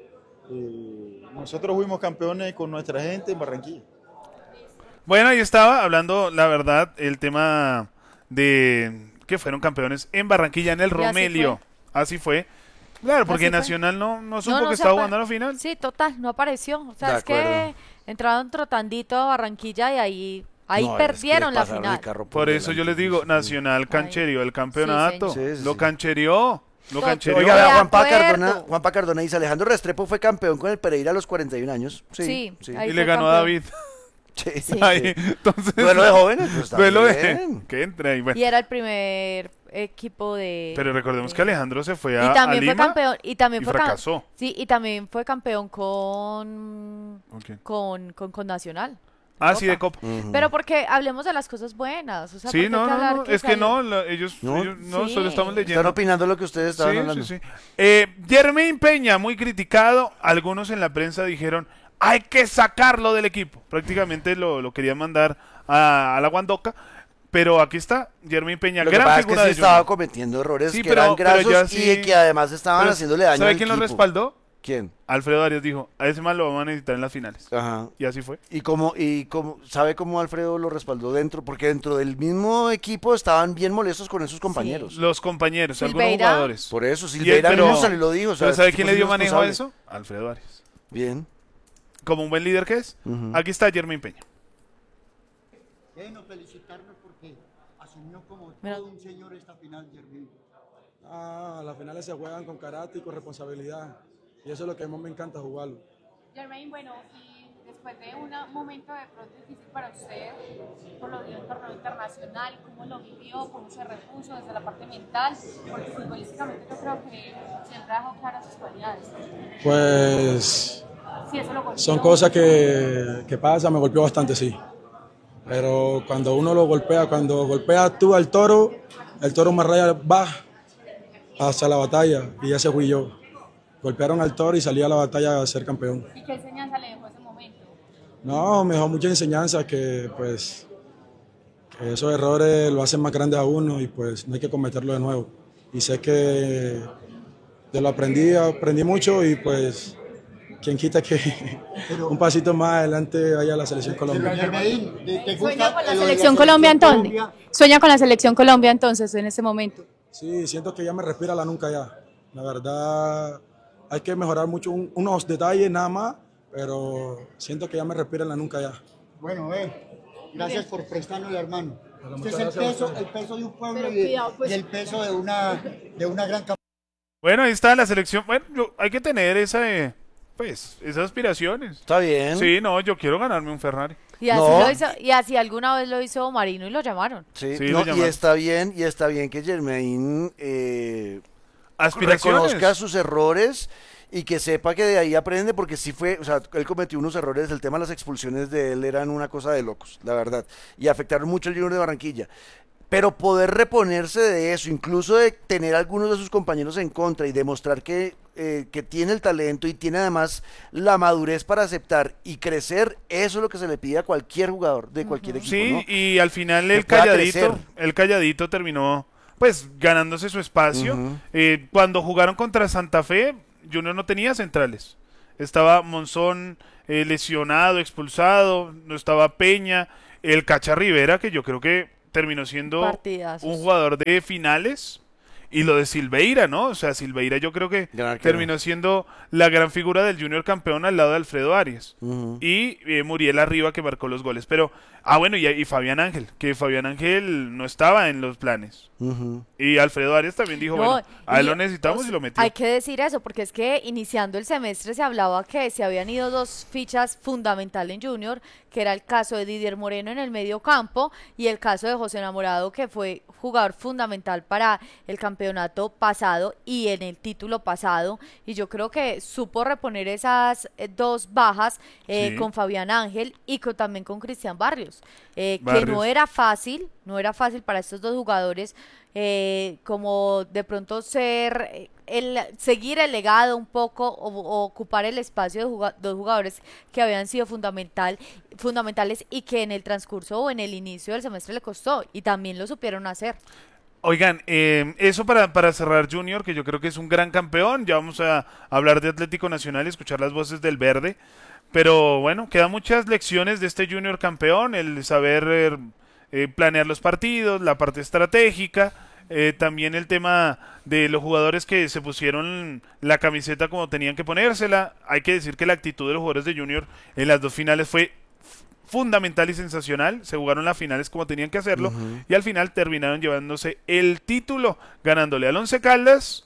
Eh, nosotros fuimos campeones con nuestra gente en Barranquilla. Bueno, ahí estaba hablando, la verdad, el tema de que fueron campeones en Barranquilla, en el Romelio. Así fue. Así fue. Claro, porque Nacional no, no supo no, no que se estaba apa- jugando a la final. Sí, total, no apareció. O sea, De es que acuerdo. entraron trotandito a Barranquilla y ahí, ahí No, es que perdieron le la pasaron el final. carro Por eso yo les digo, Nacional canchereó el campeonato. Sí, señor. Sí, sí, Lo sí. canchereó. Lo Tot- canchereó. Oiga, vea, De Juanpa acuerdo. Cardona, Juanpa Cardona dice, Alejandro Restrepo fue campeón con el Pereira a los cuarenta y un años. Sí, Sí, sí. ahí Y fue le ganó a campeón. David. Sí. Sí. Ahí, entonces, Duelo de jóvenes, pues está duelo de- bien. que entre ahí. Bueno. Y era el primer equipo de... Pero recordemos de- que Alejandro se fue a, y a también fue Lima campeón y también y fue cam- fracasó. sí, y también fue campeón con ¿Con quién? con, con, con Nacional. Ah, sí, de Copa. Ujú. Pero porque hablemos de las cosas buenas, o sea, ¿por Sí, qué no, hay que no, hablar no, que es que salió? no, la- ellos, No. ellos- no, Sí. solo estamos leyendo. Están opinando lo que ustedes estaban Sí, hablando. sí, sí. Eh, Jermaine Peña, muy criticado. Algunos en la prensa dijeron, hay que sacarlo del equipo. Prácticamente lo, lo querían mandar a, a la Guandoca. Pero aquí está, Jermaine Peña, Lo que gran pasa es que figura sí de estaba Junior. cometiendo errores Sí, que pero- eran pero grasos ya y sí- que además estaban Pero, haciéndole daño ¿sabe al quién lo equipo. respaldó? ¿Quién? Alfredo Arias dijo, a ese mal lo vamos a necesitar en las finales. Ajá. Y así fue. ¿Y cómo, y cómo, sabe cómo Alfredo lo respaldó dentro? Porque dentro del mismo equipo estaban bien molestos con esos compañeros. Los compañeros, algunos Silveira. jugadores. Por eso, Y Silveira él, pero- mismo salió y lo dijo. o sea, ¿Pero sabe este quién tipo le es dio manejo a irresponsable. eso? Alfredo Arias. Bien. Como un buen líder que es. Ujú. Aquí está Jermaine Peña. Bueno, felicitarme porque asumió como Mira. todo un señor esta final, Jermaine. Ah, las finales se juegan con carácter y con responsabilidad. Y eso es lo que más me encanta jugarlo. Jermaine, bueno, y después de un momento de pronto difícil para usted, por lo de un torneo internacional, ¿cómo lo vivió? ¿Cómo se repuso desde la parte mental? Porque futbolísticamente yo creo que siempre ha dejado claras sus cualidades. Pues Sí, eso lo golpeó. son cosas que, que pasan, me golpeó bastante, sí. Pero cuando uno lo golpea, cuando golpeas tú al toro, el toro más raya va hacia la batalla y ya se fui yo. Golpearon al toro y salí a la batalla a ser campeón. ¿Y qué enseñanza le dejó ese momento? No, me dejó muchas enseñanzas que pues que esos errores lo hacen más grande a uno y pues no hay que cometerlo de nuevo. Y sé que de lo aprendí, aprendí mucho y pues quien quita que un pasito más adelante vaya a la selección Colombia. Jermaine, ¿te, te ¿Sueña gusta con la lo de selección Colombia entonces? Colombia? ¿Sueña con la selección Colombia entonces en ese momento? Sí, siento que ya me respira la nuca ya. La verdad, hay que mejorar mucho un- unos detalles nada más, pero siento que ya me respira la nuca ya. Bueno, eh, gracias por prestarnos, hermano. Bueno, Este es muchas el gracias a peso, ustedes. el peso de un pueblo Pero y, de- cuidado, pues. y el peso de una, de una gran campaña. Bueno, ahí está la selección. Bueno, yo- hay que tener esa, eh, pues, esas aspiraciones. Está bien. Sí, no, yo quiero ganarme un Ferrari. Y así, No. lo hizo, y así alguna vez lo hizo Marino y lo llamaron. Sí, Sí, no, lo y llamaron. está bien, y está bien que Jermaine eh, Aspiraciones. reconozca sus errores y que sepa que de ahí aprende, porque sí fue, o sea, él cometió unos errores, el tema de las expulsiones de él eran una cosa de locos, la verdad, y afectaron mucho al Junior de Barranquilla. Pero poder reponerse de eso, incluso de tener a algunos de sus compañeros en contra y demostrar que, eh, que tiene el talento y tiene además la madurez para aceptar y crecer, eso es lo que se le pide a cualquier jugador de cualquier equipo, Sí, ¿no? y al final Que el pueda calladito, crecer. el calladito terminó pues ganándose su espacio. Ujú. Eh, cuando jugaron contra Santa Fe, Junior no tenía centrales. Estaba Monzón eh, lesionado, expulsado, no estaba Peña, el Cacha Rivera, que yo creo que terminó siendo Partidazos. un jugador de finales, y lo de Silveira, ¿no? O sea, Silveira yo creo que Gran arquero. terminó siendo la gran figura del Junior campeón al lado de Alfredo Arias. Ujú. Y eh, Muriel Arriba, que marcó los goles. Pero, ah, bueno, y, y Fabián Ángel, que Fabián Ángel no estaba en los planes. Ujú. Y Alfredo Arias también dijo, No, bueno, a él y, lo necesitamos pues, y lo metió. Hay que decir eso, porque es que iniciando el semestre se hablaba que se habían ido dos fichas fundamentales en Junior, que era el caso de Didier Moreno en el medio campo y el caso de José Enamorado, que fue jugador fundamental para el campeonato pasado y en el título pasado. Y yo creo que supo reponer esas eh, dos bajas eh, Sí. con Fabián Ángel y con, también con Cristian Barrios, eh, que Barrios. no era fácil, no era fácil para estos dos jugadores, eh, como de pronto ser eh, el seguir el legado un poco o, o ocupar el espacio de juga- dos jugadores que habían sido fundamental fundamentales y que en el transcurso o en el inicio del semestre le costó, y también lo supieron hacer. Oigan, eh, eso para, para cerrar Junior, que yo creo que es un gran campeón. Ya vamos a hablar de Atlético Nacional y escuchar las voces del verde. Pero bueno, quedan muchas lecciones de este Junior campeón, el saber eh, eh, planear los partidos, la parte estratégica, eh, también el tema de los jugadores que se pusieron la camiseta como tenían que ponérsela. Hay que decir que la actitud de los jugadores de Junior en las dos finales fue fundamental y sensacional. Se jugaron las finales como tenían que hacerlo, Ujú. y al final terminaron llevándose el título, ganándole al Once Caldas,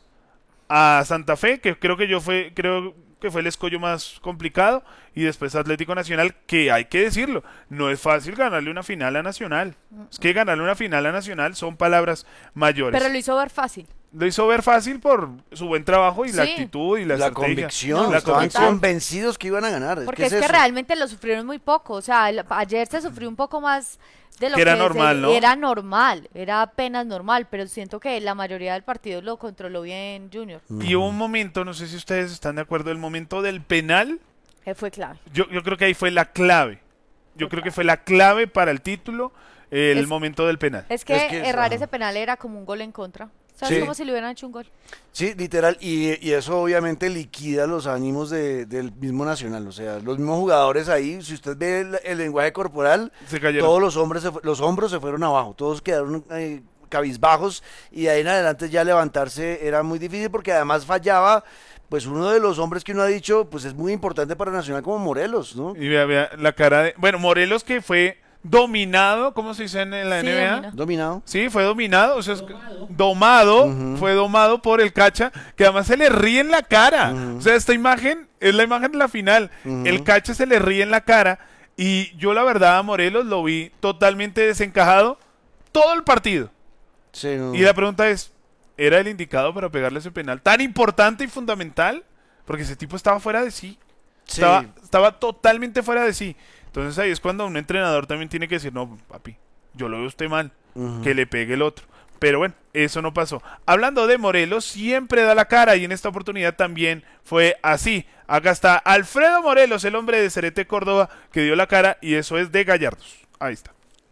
a Santa Fe, que creo que yo fue creo que fue el escollo más complicado, y después Atlético Nacional, que hay que decirlo, no es fácil ganarle una final a Nacional. Es que ganarle una final a Nacional son palabras mayores. Pero lo hizo ver fácil. Lo hizo ver fácil por su buen trabajo y la Sí. actitud y la, La estrategia. convicción, La estaban convicción. convencidos que iban a ganar. Porque es, ¿qué que eso? realmente lo sufrieron muy poco. O sea, el- ayer se sufrió un poco más de lo Que era se- normal, ¿no? Era normal, era apenas normal, pero siento que la mayoría del partido lo controló bien Junior. Y hubo un momento, no sé si ustedes están de acuerdo, el momento del penal. Que fue clave. Yo, yo creo que ahí fue la clave. Yo creo que fue la clave para el título, eh, el Es- momento del penal. Es que, Es que es- errar ajá. ese penal era como un gol en contra. O sea, es Sí. como si le hubieran hecho un gol. Sí, literal, y, y eso obviamente liquida los ánimos de- del mismo Nacional, o sea, los mismos jugadores ahí, si usted ve el, el lenguaje corporal, Se cayeron. todos los hombres, se fu- los hombros se fueron abajo, todos quedaron eh, cabizbajos, y de ahí en adelante ya levantarse era muy difícil, porque además fallaba, pues uno de los hombres que uno ha dicho, pues es muy importante para Nacional, como Morelos, ¿no? Y vea, vea la cara de... Bueno, Morelos, que fue dominado, ¿cómo se dice en la Sí, N B A? dominó. Dominado. Sí, fue dominado, o sea, es que- domado, Ujú. fue domado por el Cacha, que además se le ríe en la cara. Ujú. O sea, esta imagen es la imagen de la final. Ujú. El Cacha se le ríe en la cara, y yo la verdad a Morelos lo vi totalmente desencajado todo el partido. Sí, no. Y la pregunta es, ¿era el indicado para pegarle ese penal tan importante y fundamental? Porque ese tipo estaba fuera de sí. Sí. Estaba, estaba totalmente fuera de sí. Entonces ahí es cuando un entrenador también tiene que decir, no, papi, yo lo veo a usted mal, Ujú. que le pegue el otro. Pero bueno, eso no pasó. Hablando de Morelos, siempre da la cara, y en esta oportunidad también fue así. Acá está Alfredo Morelos, el hombre de Cerete Córdoba, que dio la cara, y eso es de Gallardos. Ahí está.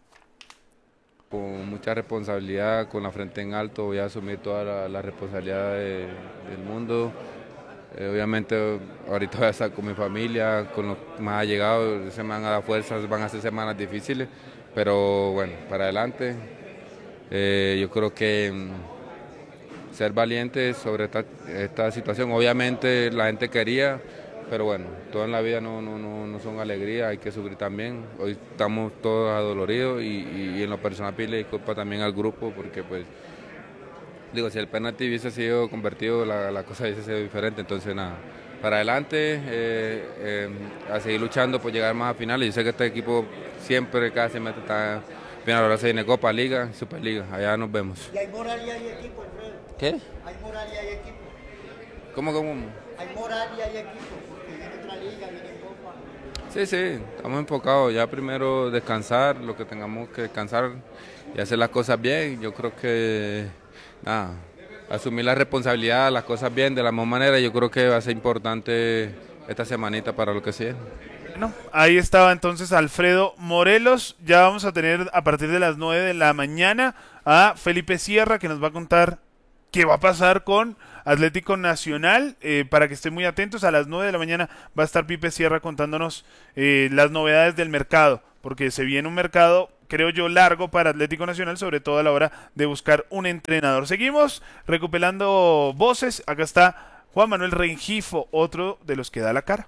Con mucha responsabilidad, con la frente en alto, voy a asumir toda la, la responsabilidad de- del mundo. Eh, obviamente ahorita voy a estar con mi familia, con los más allegados, se me van a dar fuerzas, van a ser semanas difíciles, pero bueno, para adelante. Eh, yo creo que mm, ser valiente sobre esta, esta situación, obviamente la gente quería, pero bueno, todo en la vida no, no, no, no son alegrías, hay que sufrir también. Hoy estamos todos adoloridos y, y, y en lo personal pedirle disculpas también al grupo, porque pues, digo, si el penalti hubiese sido convertido, la, la cosa hubiese sido diferente. Entonces nada, para adelante, eh, eh, a seguir luchando por llegar más a finales. Yo sé que este equipo siempre, cada semestre está bien, ahora se viene Copa, Liga y Superliga, allá nos vemos. Y hay moral y hay equipo, Alfredo. ¿Qué? Hay moral y hay equipo. ¿Cómo, cómo? Hay moral y hay equipo, porque viene otra liga, viene Copa. Sí, sí, estamos enfocados. Ya primero descansar, lo que tengamos que descansar y hacer las cosas bien. Yo creo que, nada, asumir la responsabilidad, las cosas bien de la misma manera. Yo creo que va a ser importante esta semanita para lo que sigue. Bueno, ahí estaba entonces Alfredo Morelos. Ya vamos a tener a partir de las nueve de la mañana a Felipe Sierra, que nos va a contar qué va a pasar con Atlético Nacional, eh, para que estén muy atentos. A las nueve de la mañana va a estar Pipe Sierra contándonos eh, las novedades del mercado, porque se viene un mercado, creo yo, largo para Atlético Nacional, sobre todo a la hora de buscar un entrenador. Seguimos recuperando voces. Acá está Juan Manuel Rengifo, otro de los que da la cara.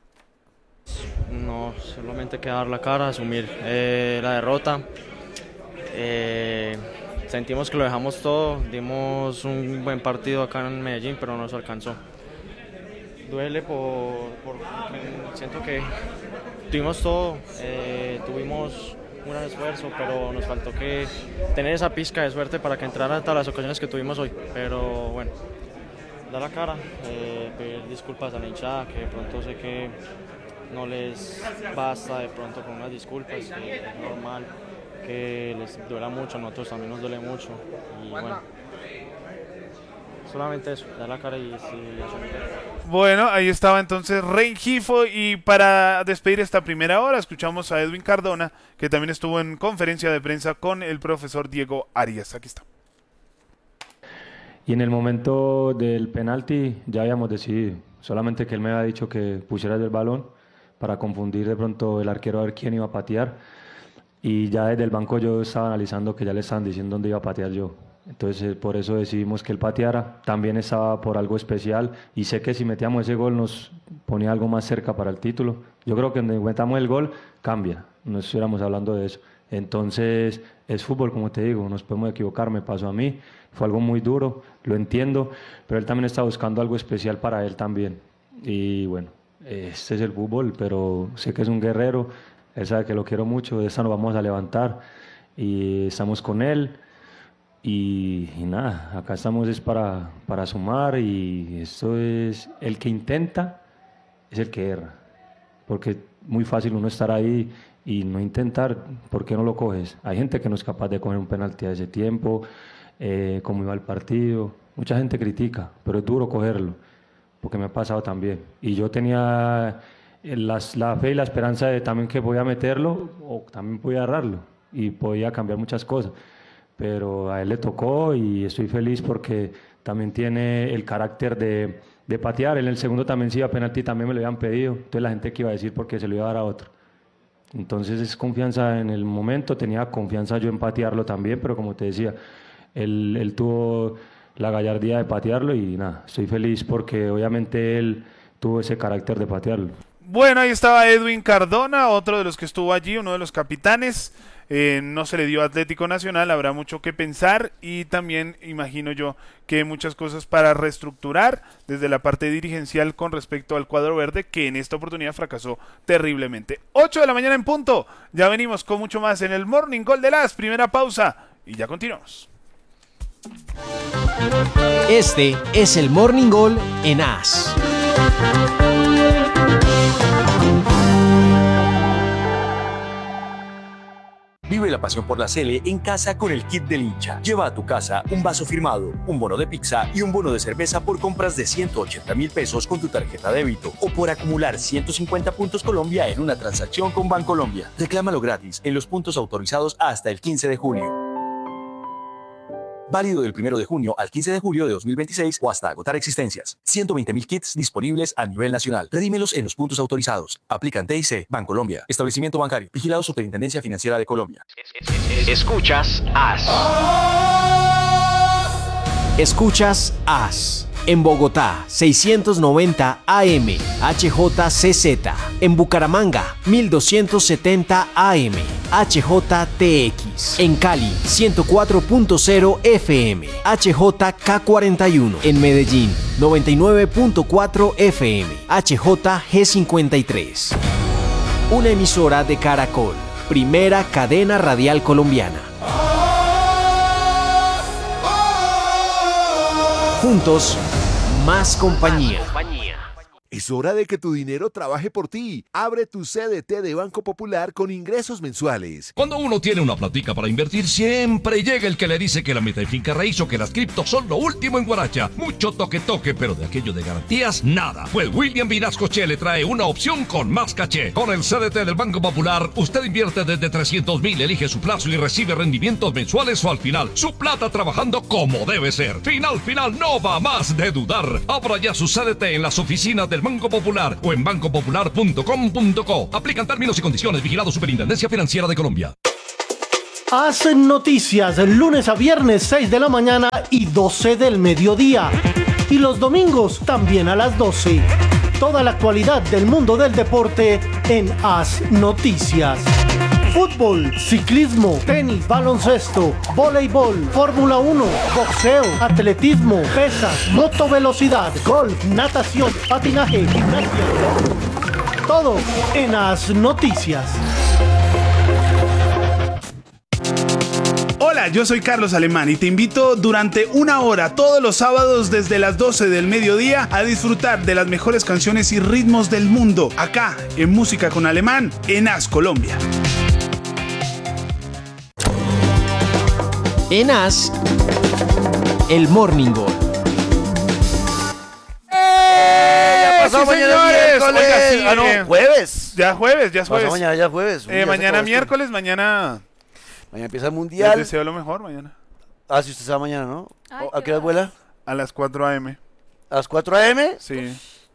No, solamente que dar la cara, asumir eh, la derrota. Eh, sentimos que lo dejamos todo, dimos un buen partido acá en Medellín, pero no nos alcanzó. Duele por, por siento que tuvimos todo, eh, tuvimos un gran esfuerzo, pero nos faltó que tener esa pizca de suerte para que entraran todas las ocasiones que tuvimos hoy. Pero bueno, dar la cara, eh, pedir disculpas a la hinchada, que de pronto sé que no les basta de pronto con unas disculpas, que es normal que les duela mucho, a nosotros también nos duele mucho, y bueno, solamente eso, dar la cara y sí, asumir. Bueno, ahí estaba entonces Rengifo, y para despedir esta primera hora escuchamos a Edwin Cardona, que también estuvo en conferencia de prensa con el profesor Diego Arias. Aquí está. Y en el momento del penalti ya habíamos decidido, solamente que él me había dicho que pusiera el balón para confundir de pronto el arquero a ver quién iba a patear, y ya desde el banco yo estaba analizando que ya le estaban diciendo dónde iba a patear yo. Entonces por eso decidimos que él pateara. También estaba por algo especial y sé que si metíamos ese gol nos ponía algo más cerca para el título. Yo creo que cuando metamos el gol cambia, no estuviéramos hablando de eso. Entonces es fútbol, como te digo, nos podemos equivocar, me pasó a mí, fue algo muy duro, lo entiendo, pero él también está buscando algo especial para él también. Y bueno, este es el fútbol, pero sé que es un guerrero, él sabe que lo quiero mucho, de esta nos vamos a levantar y estamos con él. Y, y nada, acá estamos es para, para sumar, y esto es, el que intenta es el que erra, porque es muy fácil uno estar ahí y no intentar. ¿Por qué no lo coges? Hay gente que no es capaz de coger un penalti a ese tiempo, eh, cómo iba el partido, mucha gente critica, pero es duro cogerlo, porque me ha pasado también, y yo tenía las, la fe y la esperanza de también que podía meterlo o también podía agarrarlo y podía cambiar muchas cosas. Pero a él le tocó y estoy feliz porque también tiene el carácter de, de patear. En el segundo también sí iba a penalti, también me lo habían pedido. Entonces la gente que iba a decir porque se lo iba a dar a otro. Entonces es confianza en el momento, tenía confianza yo en patearlo también, pero como te decía, él, él tuvo la gallardía de patearlo y nada, estoy feliz porque obviamente él tuvo ese carácter de patearlo. Bueno, ahí estaba Edwin Cardona, otro de los que estuvo allí, uno de los capitanes. Eh, no se le dio a Atlético Nacional, habrá mucho que pensar y también imagino yo que muchas cosas para reestructurar desde la parte dirigencial con respecto al cuadro verde, que en esta oportunidad fracasó terriblemente. ocho de la mañana en punto, ya venimos con mucho más en el Morning Call de las, primera pausa y ya continuamos. Este es el Morning Call en A S. Vive la pasión por la Sele en casa con el kit del hincha. Lleva a tu casa un vaso firmado, un bono de pizza y un bono de cerveza por compras de ciento ochenta mil pesos con tu tarjeta débito o por acumular ciento cincuenta puntos Colombia en una transacción con Bancolombia. Reclámalo gratis en los puntos autorizados hasta el quince de junio. Válido del primero de junio al quince de julio de dos mil veintiséis o hasta agotar existencias. ciento veinte mil kits disponibles a nivel nacional. Redímelos en los puntos autorizados. Aplican T I C, Bancolombia. Establecimiento bancario. Vigilado Superintendencia Financiera de Colombia. Escuchas A S. Escuchas A S. En Bogotá, seiscientos noventa A M, H J C Z. En Bucaramanga, mil doscientos setenta A M, H J T X. En Cali, ciento cuatro punto cero F M, H J K cuarenta y uno. En Medellín, noventa y nueve punto cuatro F M, H J G cincuenta y tres. Una emisora de Caracol, primera cadena radial colombiana. Juntos, más compañía. Es Es hora de que tu dinero trabaje por ti. Abre tu C D T de Banco Popular con ingresos mensuales. Cuando uno tiene una platica para invertir, siempre llega el que le dice que la meta de finca raíz o que las criptos son lo último en guaracha. Mucho toque toque, pero de aquello de garantías, nada. Pues William Vinascoche le trae una opción con más caché. Con el C D T del Banco Popular, usted invierte desde trescientos mil, elige su plazo y recibe rendimientos mensuales o al final. Su plata trabajando como debe ser. Final, final, no va más de dudar. Abra ya su C D T en las oficinas del Banco Popular o en banco popular punto com punto co. Aplican términos y condiciones. Vigilado Superintendencia Financiera de Colombia. Hacen noticias lunes a viernes seis de la mañana y doce del mediodía. Y los domingos también a las doce. Toda la actualidad del mundo del deporte en Haz Noticias. Fútbol, ciclismo, tenis, baloncesto, voleibol, Fórmula uno, boxeo, atletismo, pesas, motovelocidad, golf, natación, patinaje, gimnasia. Todo en Haz Noticias. Hola, yo soy Carlos Alemán y te invito durante una hora todos los sábados desde las doce del mediodía a disfrutar de las mejores canciones y ritmos del mundo acá en Música con Alemán en Haz Colombia. En Haz, el Morning Gol. ¡Eh! Ya pasó, sí, mañana señores. miércoles. Oiga, sí, Ah, no, eh, jueves. Ya jueves, ya es Pasó jueves. mañana, ya es jueves. Uy, Eh, ya se mañana acabó esto. miércoles, mañana... Mañana empieza el Les mundial. deseo lo mejor mañana. Ah, si usted se va mañana, ¿no? Ay, ¿A qué hora vuela? A las cuatro a eme. ¿A las cuatro a eme? Sí.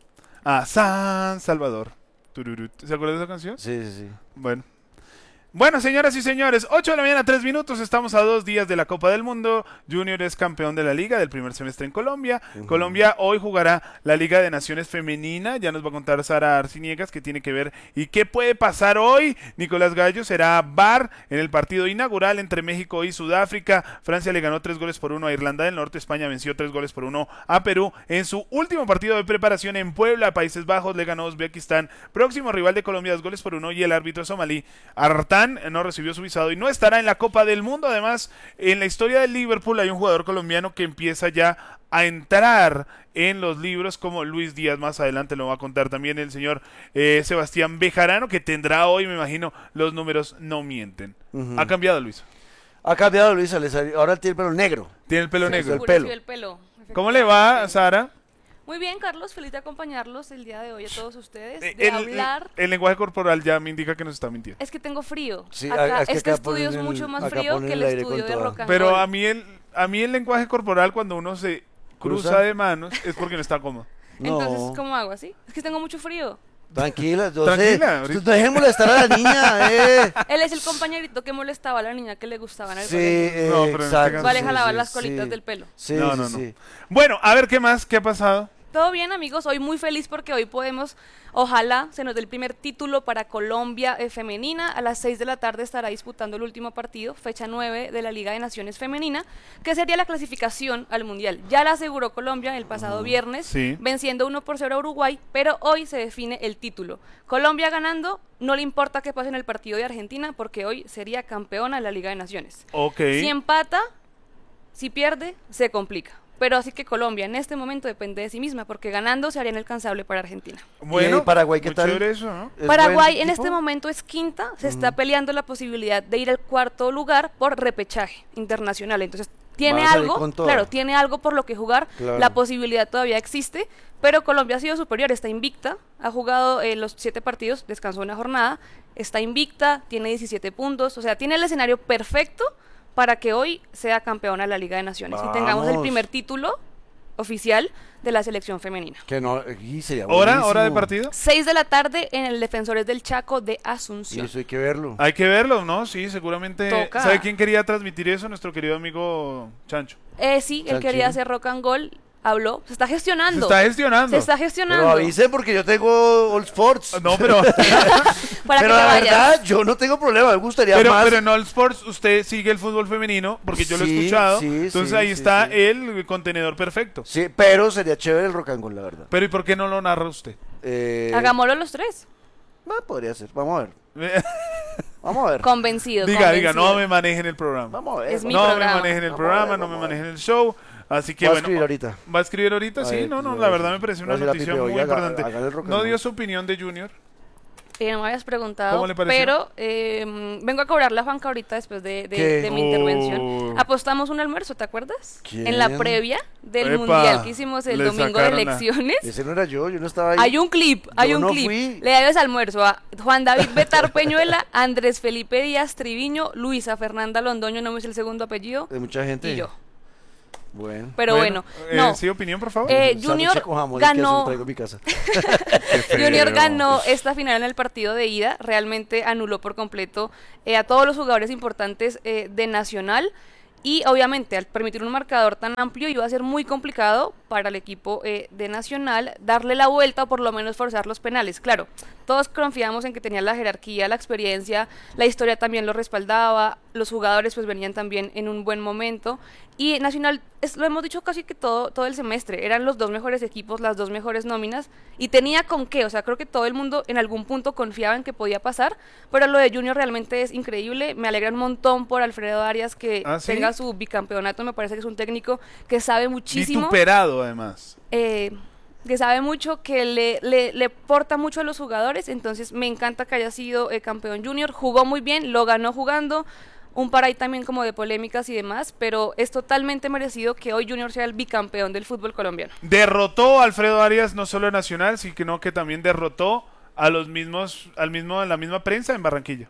A San Salvador. Tururut. ¿Se acuerdan de esa canción? Sí, sí, sí. Bueno. Bueno, señoras y señores, ocho de la mañana, tres minutos, estamos a dos días de la Copa del Mundo. Junior es campeón de la Liga del primer semestre en Colombia. Uh-huh. Colombia hoy jugará la Liga de Naciones Femenina, ya nos va a contar Sara Arciniegas qué tiene que ver y qué puede pasar hoy. Nicolás Gallo será V A R en el partido inaugural entre México y Sudáfrica. Francia le ganó tres goles por uno a Irlanda del Norte, España venció tres goles por uno a Perú. En su último partido de preparación en Puebla, Países Bajos le ganó a Uzbekistán, próximo rival de Colombia, dos goles por uno, y el árbitro somalí Artan no recibió su visado y no estará en la Copa del Mundo. Además, en la historia del Liverpool hay un jugador colombiano que empieza ya a entrar en los libros como Luis Díaz. Más adelante lo va a contar también el señor eh, Sebastián Bejarano, que tendrá hoy, me imagino, los números no mienten. Uh-huh. ¿Ha cambiado, Luis? Ha cambiado, Luis. Ahora tiene el pelo negro. Tiene el pelo sí, negro. El pelo. El pelo. ¿Cómo le va, Sara? Muy bien, Carlos, feliz de acompañarlos el día de hoy a todos ustedes, de el, hablar. El, el lenguaje corporal ya me indica que nos está mintiendo. Es que tengo frío. Sí, acá, es que este acá estudio es el, mucho más frío que el, el estudio de Rock and Pero Roll. a mí el a mí el lenguaje corporal cuando uno se cruza, cruza de manos es porque no está cómodo. No. Entonces, ¿cómo hago así? Es que tengo mucho frío. Tranquila, yo Tranquila, sé. Dejen molestar a la niña, eh. Él es el compañerito que molestaba a la niña que le gustaba en el sí, colegio. No, pero exacto. Vale, sí, jalaba sí, las colitas sí. del pelo. Sí, no, sí, no, no. Sí. Bueno, a ver qué más, qué ha pasado. Todo bien, amigos, hoy muy feliz porque hoy podemos, ojalá se nos dé el primer título para Colombia eh, femenina. A las seis de la tarde estará disputando el último partido, fecha nueve de la Liga de Naciones Femenina, que sería la clasificación al Mundial. Ya la aseguró Colombia el pasado uh, viernes, sí. venciendo uno por cero a Uruguay, pero hoy se define el título. Colombia ganando, no le importa qué pase en el partido de Argentina, porque hoy sería campeona de la Liga de Naciones. Okay. Si empata, si pierde, se complica. Pero así que Colombia en este momento depende de sí misma, porque ganando se haría inalcanzable para Argentina. Bueno, ¿y Paraguay qué tal? Eso, ¿no? Paraguay en este momento es quinta, se uh-huh. está peleando la posibilidad de ir al cuarto lugar por repechaje internacional. Entonces tiene algo, claro, tiene algo por lo que jugar, claro. La posibilidad todavía existe, pero Colombia ha sido superior, está invicta, ha jugado eh, los siete partidos, descansó una jornada, está invicta, tiene diecisiete puntos, o sea, tiene el escenario perfecto para que hoy sea campeona de la Liga de Naciones. Vamos. Y tengamos el primer título oficial de la selección femenina. Que no, sería ¿Hora, hora de partido? Seis de la tarde en el Defensores del Chaco de Asunción. Y eso hay que verlo. Hay que verlo, ¿no? Sí, seguramente. Toca. ¿Sabe quién quería transmitir eso? Nuestro querido amigo Chancho. Eh, sí, Chanchín. Él quería hacer Rock and Roll. Habló, se está gestionando. Se está gestionando. Se está gestionando. Pero avise porque yo tengo All Sports. No, pero. Para pero que la vayas. verdad, yo no tengo problema, me gustaría pero, más. Pero en All Sports usted sigue el fútbol femenino, porque yo sí, lo he escuchado. Sí, entonces sí, ahí sí, está sí. el contenedor perfecto. Sí, pero sería chévere el rock and roll, la verdad. Pero ¿y por qué no lo narra usted? Eh... Hagámoslo los tres. No, podría ser, vamos a ver. Vamos a ver. Convencido. Diga, convencido. diga, no me manejen el programa. Vamos a ver. Es mi no programa. me manejen el Vamos programa, a ver, no me vamos a ver. manejen el show. Así que Va a bueno. escribir ahorita. ¿Va a escribir ahorita? A Sí, ver, no, no, yo la voy a verdad me decir- pareció voy una a decir a noticia Pipe, muy oiga, haga- importante. hágale el rock and No roll. dio su opinión de Junior. Eh, no me habías preguntado, ¿Cómo le pareció? pero eh, vengo a cobrarle a Juanca ahorita después de, de- ¿Qué? de mi Oh. intervención. Apostamos un almuerzo, ¿te acuerdas? ¿Quién? En la previa del Epa, mundial que hicimos el le domingo de sacaron la- elecciones. Ese no era yo, yo no estaba ahí. Hay un clip, hay Yo un no clip. fui. Le debes almuerzo a Juan David Betar Peñuela, Andrés Felipe Díaz Triviño, Luisa Fernanda Londoño, no me es el segundo apello, De mucha gente. y yo. Bueno. Pero bueno, eh, no. sí, opinión, por favor. Eh, Sándwich Junior con jamón, es que eso ganó. lo traigo a mi casa. Junior ganó esta final en el partido de ida, realmente anuló por completo eh, a todos los jugadores importantes eh, de Nacional y obviamente al permitir un marcador tan amplio iba a ser muy complicado para el equipo eh, de Nacional darle la vuelta o por lo menos forzar los penales. Claro, todos confiamos en que tenía la jerarquía, la experiencia, la historia también lo respaldaba, los jugadores pues venían también en un buen momento y Nacional, es, lo hemos dicho casi que todo, todo el semestre, eran los dos mejores equipos, las dos mejores nóminas y tenía con qué, o sea, creo que todo el mundo en algún punto confiaba en que podía pasar, pero lo de Junior realmente es increíble, me alegra un montón por Alfredo Arias que ¿Ah, sí? tenga su bicampeonato, me parece que es un técnico que sabe muchísimo. Vituperado, además. Eh, que sabe mucho, que le, le, le porta mucho a los jugadores, entonces me encanta que haya sido eh, campeón Junior, jugó muy bien, lo ganó jugando, un par ahí también como de polémicas y demás, pero es totalmente merecido que hoy Junior sea el bicampeón del fútbol colombiano. Derrotó a Alfredo Arias no solo en Nacional, sino que también derrotó a los mismos, al mismo, a la misma prensa en Barranquilla.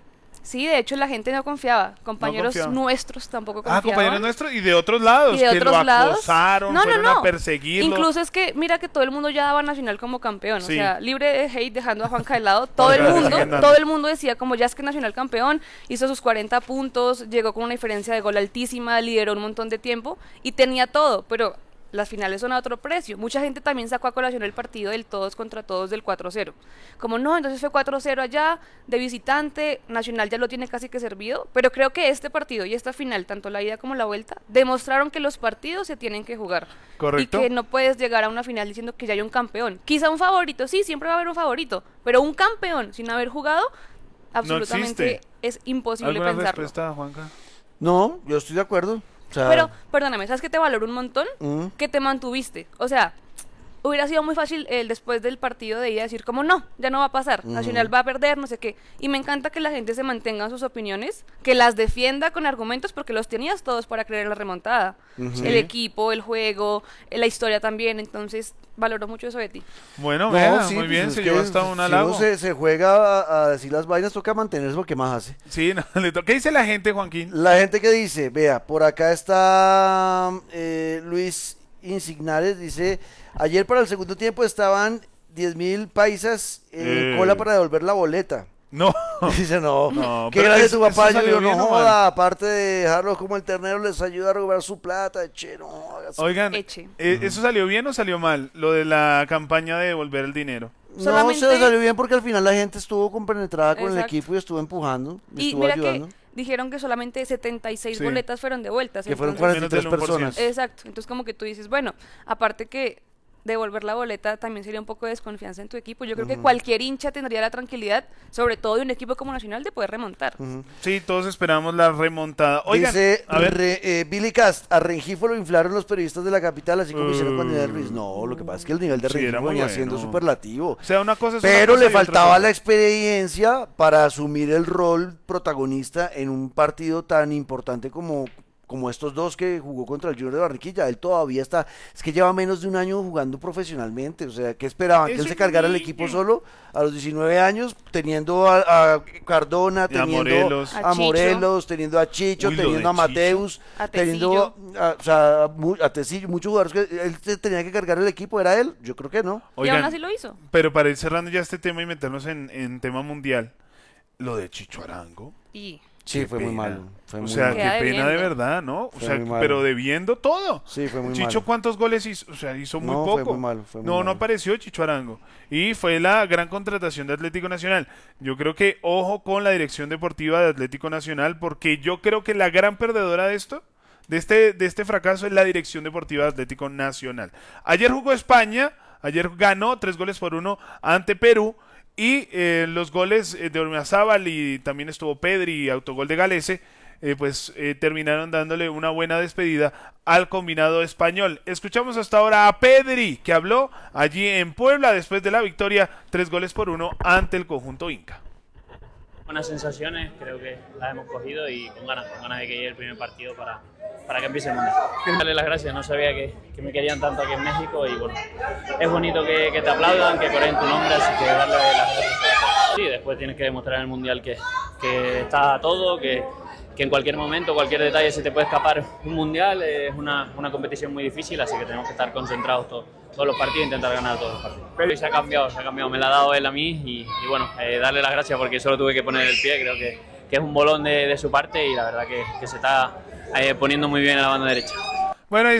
Sí, de hecho la gente no confiaba, compañeros confiaba. nuestros tampoco confiaban. Ah, compañeros nuestros y de otros lados, Y de que otros lo lados. acosaron, No, no, fueron no. a perseguirlo. Incluso es que mira que todo el mundo ya daba a Nacional como campeón, Sí. o sea, libre de hate dejando a Juanca de lado, todo el Oiga, mundo, siguen dando. todo el mundo decía como ya es que Nacional campeón, hizo sus cuarenta puntos, llegó con una diferencia de gol altísima, lideró un montón de tiempo y tenía todo, pero las finales son a otro precio. Mucha gente también sacó a colación el partido del todos contra todos del cuatro cero. Como no, entonces fue cuatro cero allá, de visitante, Nacional ya lo tiene casi que servido, pero creo que este partido y esta final, tanto la ida como la vuelta, demostraron que los partidos se tienen que jugar. Correcto. Y que no puedes llegar a una final diciendo que ya hay un campeón. Quizá un favorito, sí, siempre va a haber un favorito, pero un campeón sin haber jugado, absolutamente existe. es imposible ¿Alguna pensarlo. respuesta, Juanca? No, yo estoy de acuerdo. O sea, Pero, perdóname, ¿sabes qué te valoro un montón? Mm. Que te mantuviste. O sea, hubiera sido muy fácil el después del partido de ida decir como no, ya no va a pasar, Ujú. Nacional va a perder, no sé qué. Y me encanta que la gente se mantenga en sus opiniones, que las defienda con argumentos porque los tenías todos para creer en la remontada. Ujú. El Sí. equipo, el juego, eh, la historia también, entonces valoro mucho eso de ti. Bueno, no, vea, sí, muy pues bien, es se que llevó hasta un si halago. uno se, se juega a, a decir las vainas, toca mantenerse lo que más hace. Sí, no, le to- ¿qué dice la gente, Joaquín? La gente que dice, vea, por acá está eh, Luis Insignares, dice, ayer para el segundo tiempo estaban diez mil paisas en Eh. cola para devolver la boleta. No. Dice, no, No, qué pero gracias eso- tu papá, eso yo salió digo, no bien o mal. joda, aparte de dejarlos como el ternero, les ayuda a robar su plata, che, no, hagas- Oigan, Eche. eh, ¿eso salió bien o salió mal? Lo de la campaña de devolver el dinero. No, solamente- se le salió bien porque al final la gente estuvo compenetrada con el Exacto. equipo y estuvo empujando, y, Y estuvo mira ayudando. que dijeron que solamente setenta y seis Sí. boletas fueron devueltas. Que fueron entonces- cuarenta y tres Menos del uno por ciento. personas. Exacto, entonces como que tú dices, bueno, aparte que devolver la boleta también sería un poco de desconfianza en tu equipo. Yo creo que Ujú. cualquier hincha tendría la tranquilidad, sobre todo de un equipo como Nacional, de poder remontar. Ujú. Sí, todos esperamos la remontada. Oigan, Dice a ver, re- eh, Billy Cast, a Rengifo lo inflaron los periodistas de la capital, así como hicieron con Uh. Daniel Ruiz. No, lo que pasa es que el nivel de Sí, era Rengifo muy venía bueno. siendo superlativo. o sea, una cosa es una Pero cosa le y otra faltaba cosa. la experiencia para asumir el rol protagonista en un partido tan importante como, como estos dos que jugó contra el Junior de Barranquilla. Él todavía está, es que lleva menos de un año jugando profesionalmente. O sea, ¿qué esperaban? ¿Que Es él se un cargara el niño. equipo solo a los diecinueve años, teniendo a, a Cardona, Y a teniendo Morelos. a A Morelos, Chicho. teniendo a Chicho, Uy, lo teniendo a de Chicho. Mateus, A teniendo a, o sea, mu- a Tecillo, muchos jugadores que él se tenía que cargar el equipo, ¿era él? Yo creo que no. Y Oigan, aún así lo hizo. pero para ir cerrando ya este tema y meternos en, en tema mundial, lo de Chicho Arango. Y Sí, Qué fue muy pena. malo. Fue O muy sea, malo. qué Queda pena de debiendo. verdad, ¿no? O Fue sea, muy malo. pero debiendo todo. Sí, fue muy Chicho, malo. ¿cuántos goles hizo? O sea, hizo muy No, poco. fue muy malo, fue muy no, no malo. apareció Chicho Arango. Y fue la gran contratación de Atlético Nacional. Yo creo que ojo con la dirección deportiva de Atlético Nacional, porque yo creo que la gran perdedora de esto, de este, de este fracaso, es la dirección deportiva de Atlético Nacional. Ayer jugó España, ayer ganó tres goles por uno ante Perú. Y eh, los goles eh, de Ormazábal y también estuvo Pedri y autogol de Galese, eh, pues eh, terminaron dándole una buena despedida al combinado español. Escuchamos hasta ahora a Pedri, que habló allí en Puebla después de la victoria, tres goles por uno ante el conjunto Inca. Buenas sensaciones, creo que las hemos cogido y con ganas, con ganas de que llegue el primer partido para, para que empiece el mundial. Darle las gracias, no sabía que, que me querían tanto aquí en México y bueno, es bonito que, que te aplaudan, que coreen tu nombre, así que darle las gracias. Sí, después tienes que demostrar en el mundial que, que está todo, que, que en cualquier momento, cualquier detalle se te puede escapar un mundial, es una, una competición muy difícil, así que tenemos que estar concentrados todos, todos los partidos e intentar ganar todos los partidos. Pero se ha cambiado, se ha cambiado, me la ha dado él a mí y, y bueno, eh, darle las gracias porque solo tuve que poner el pie, creo que, que es un bolón de, de su parte y la verdad que, que se está eh, poniendo muy bien en la banda derecha. Bueno,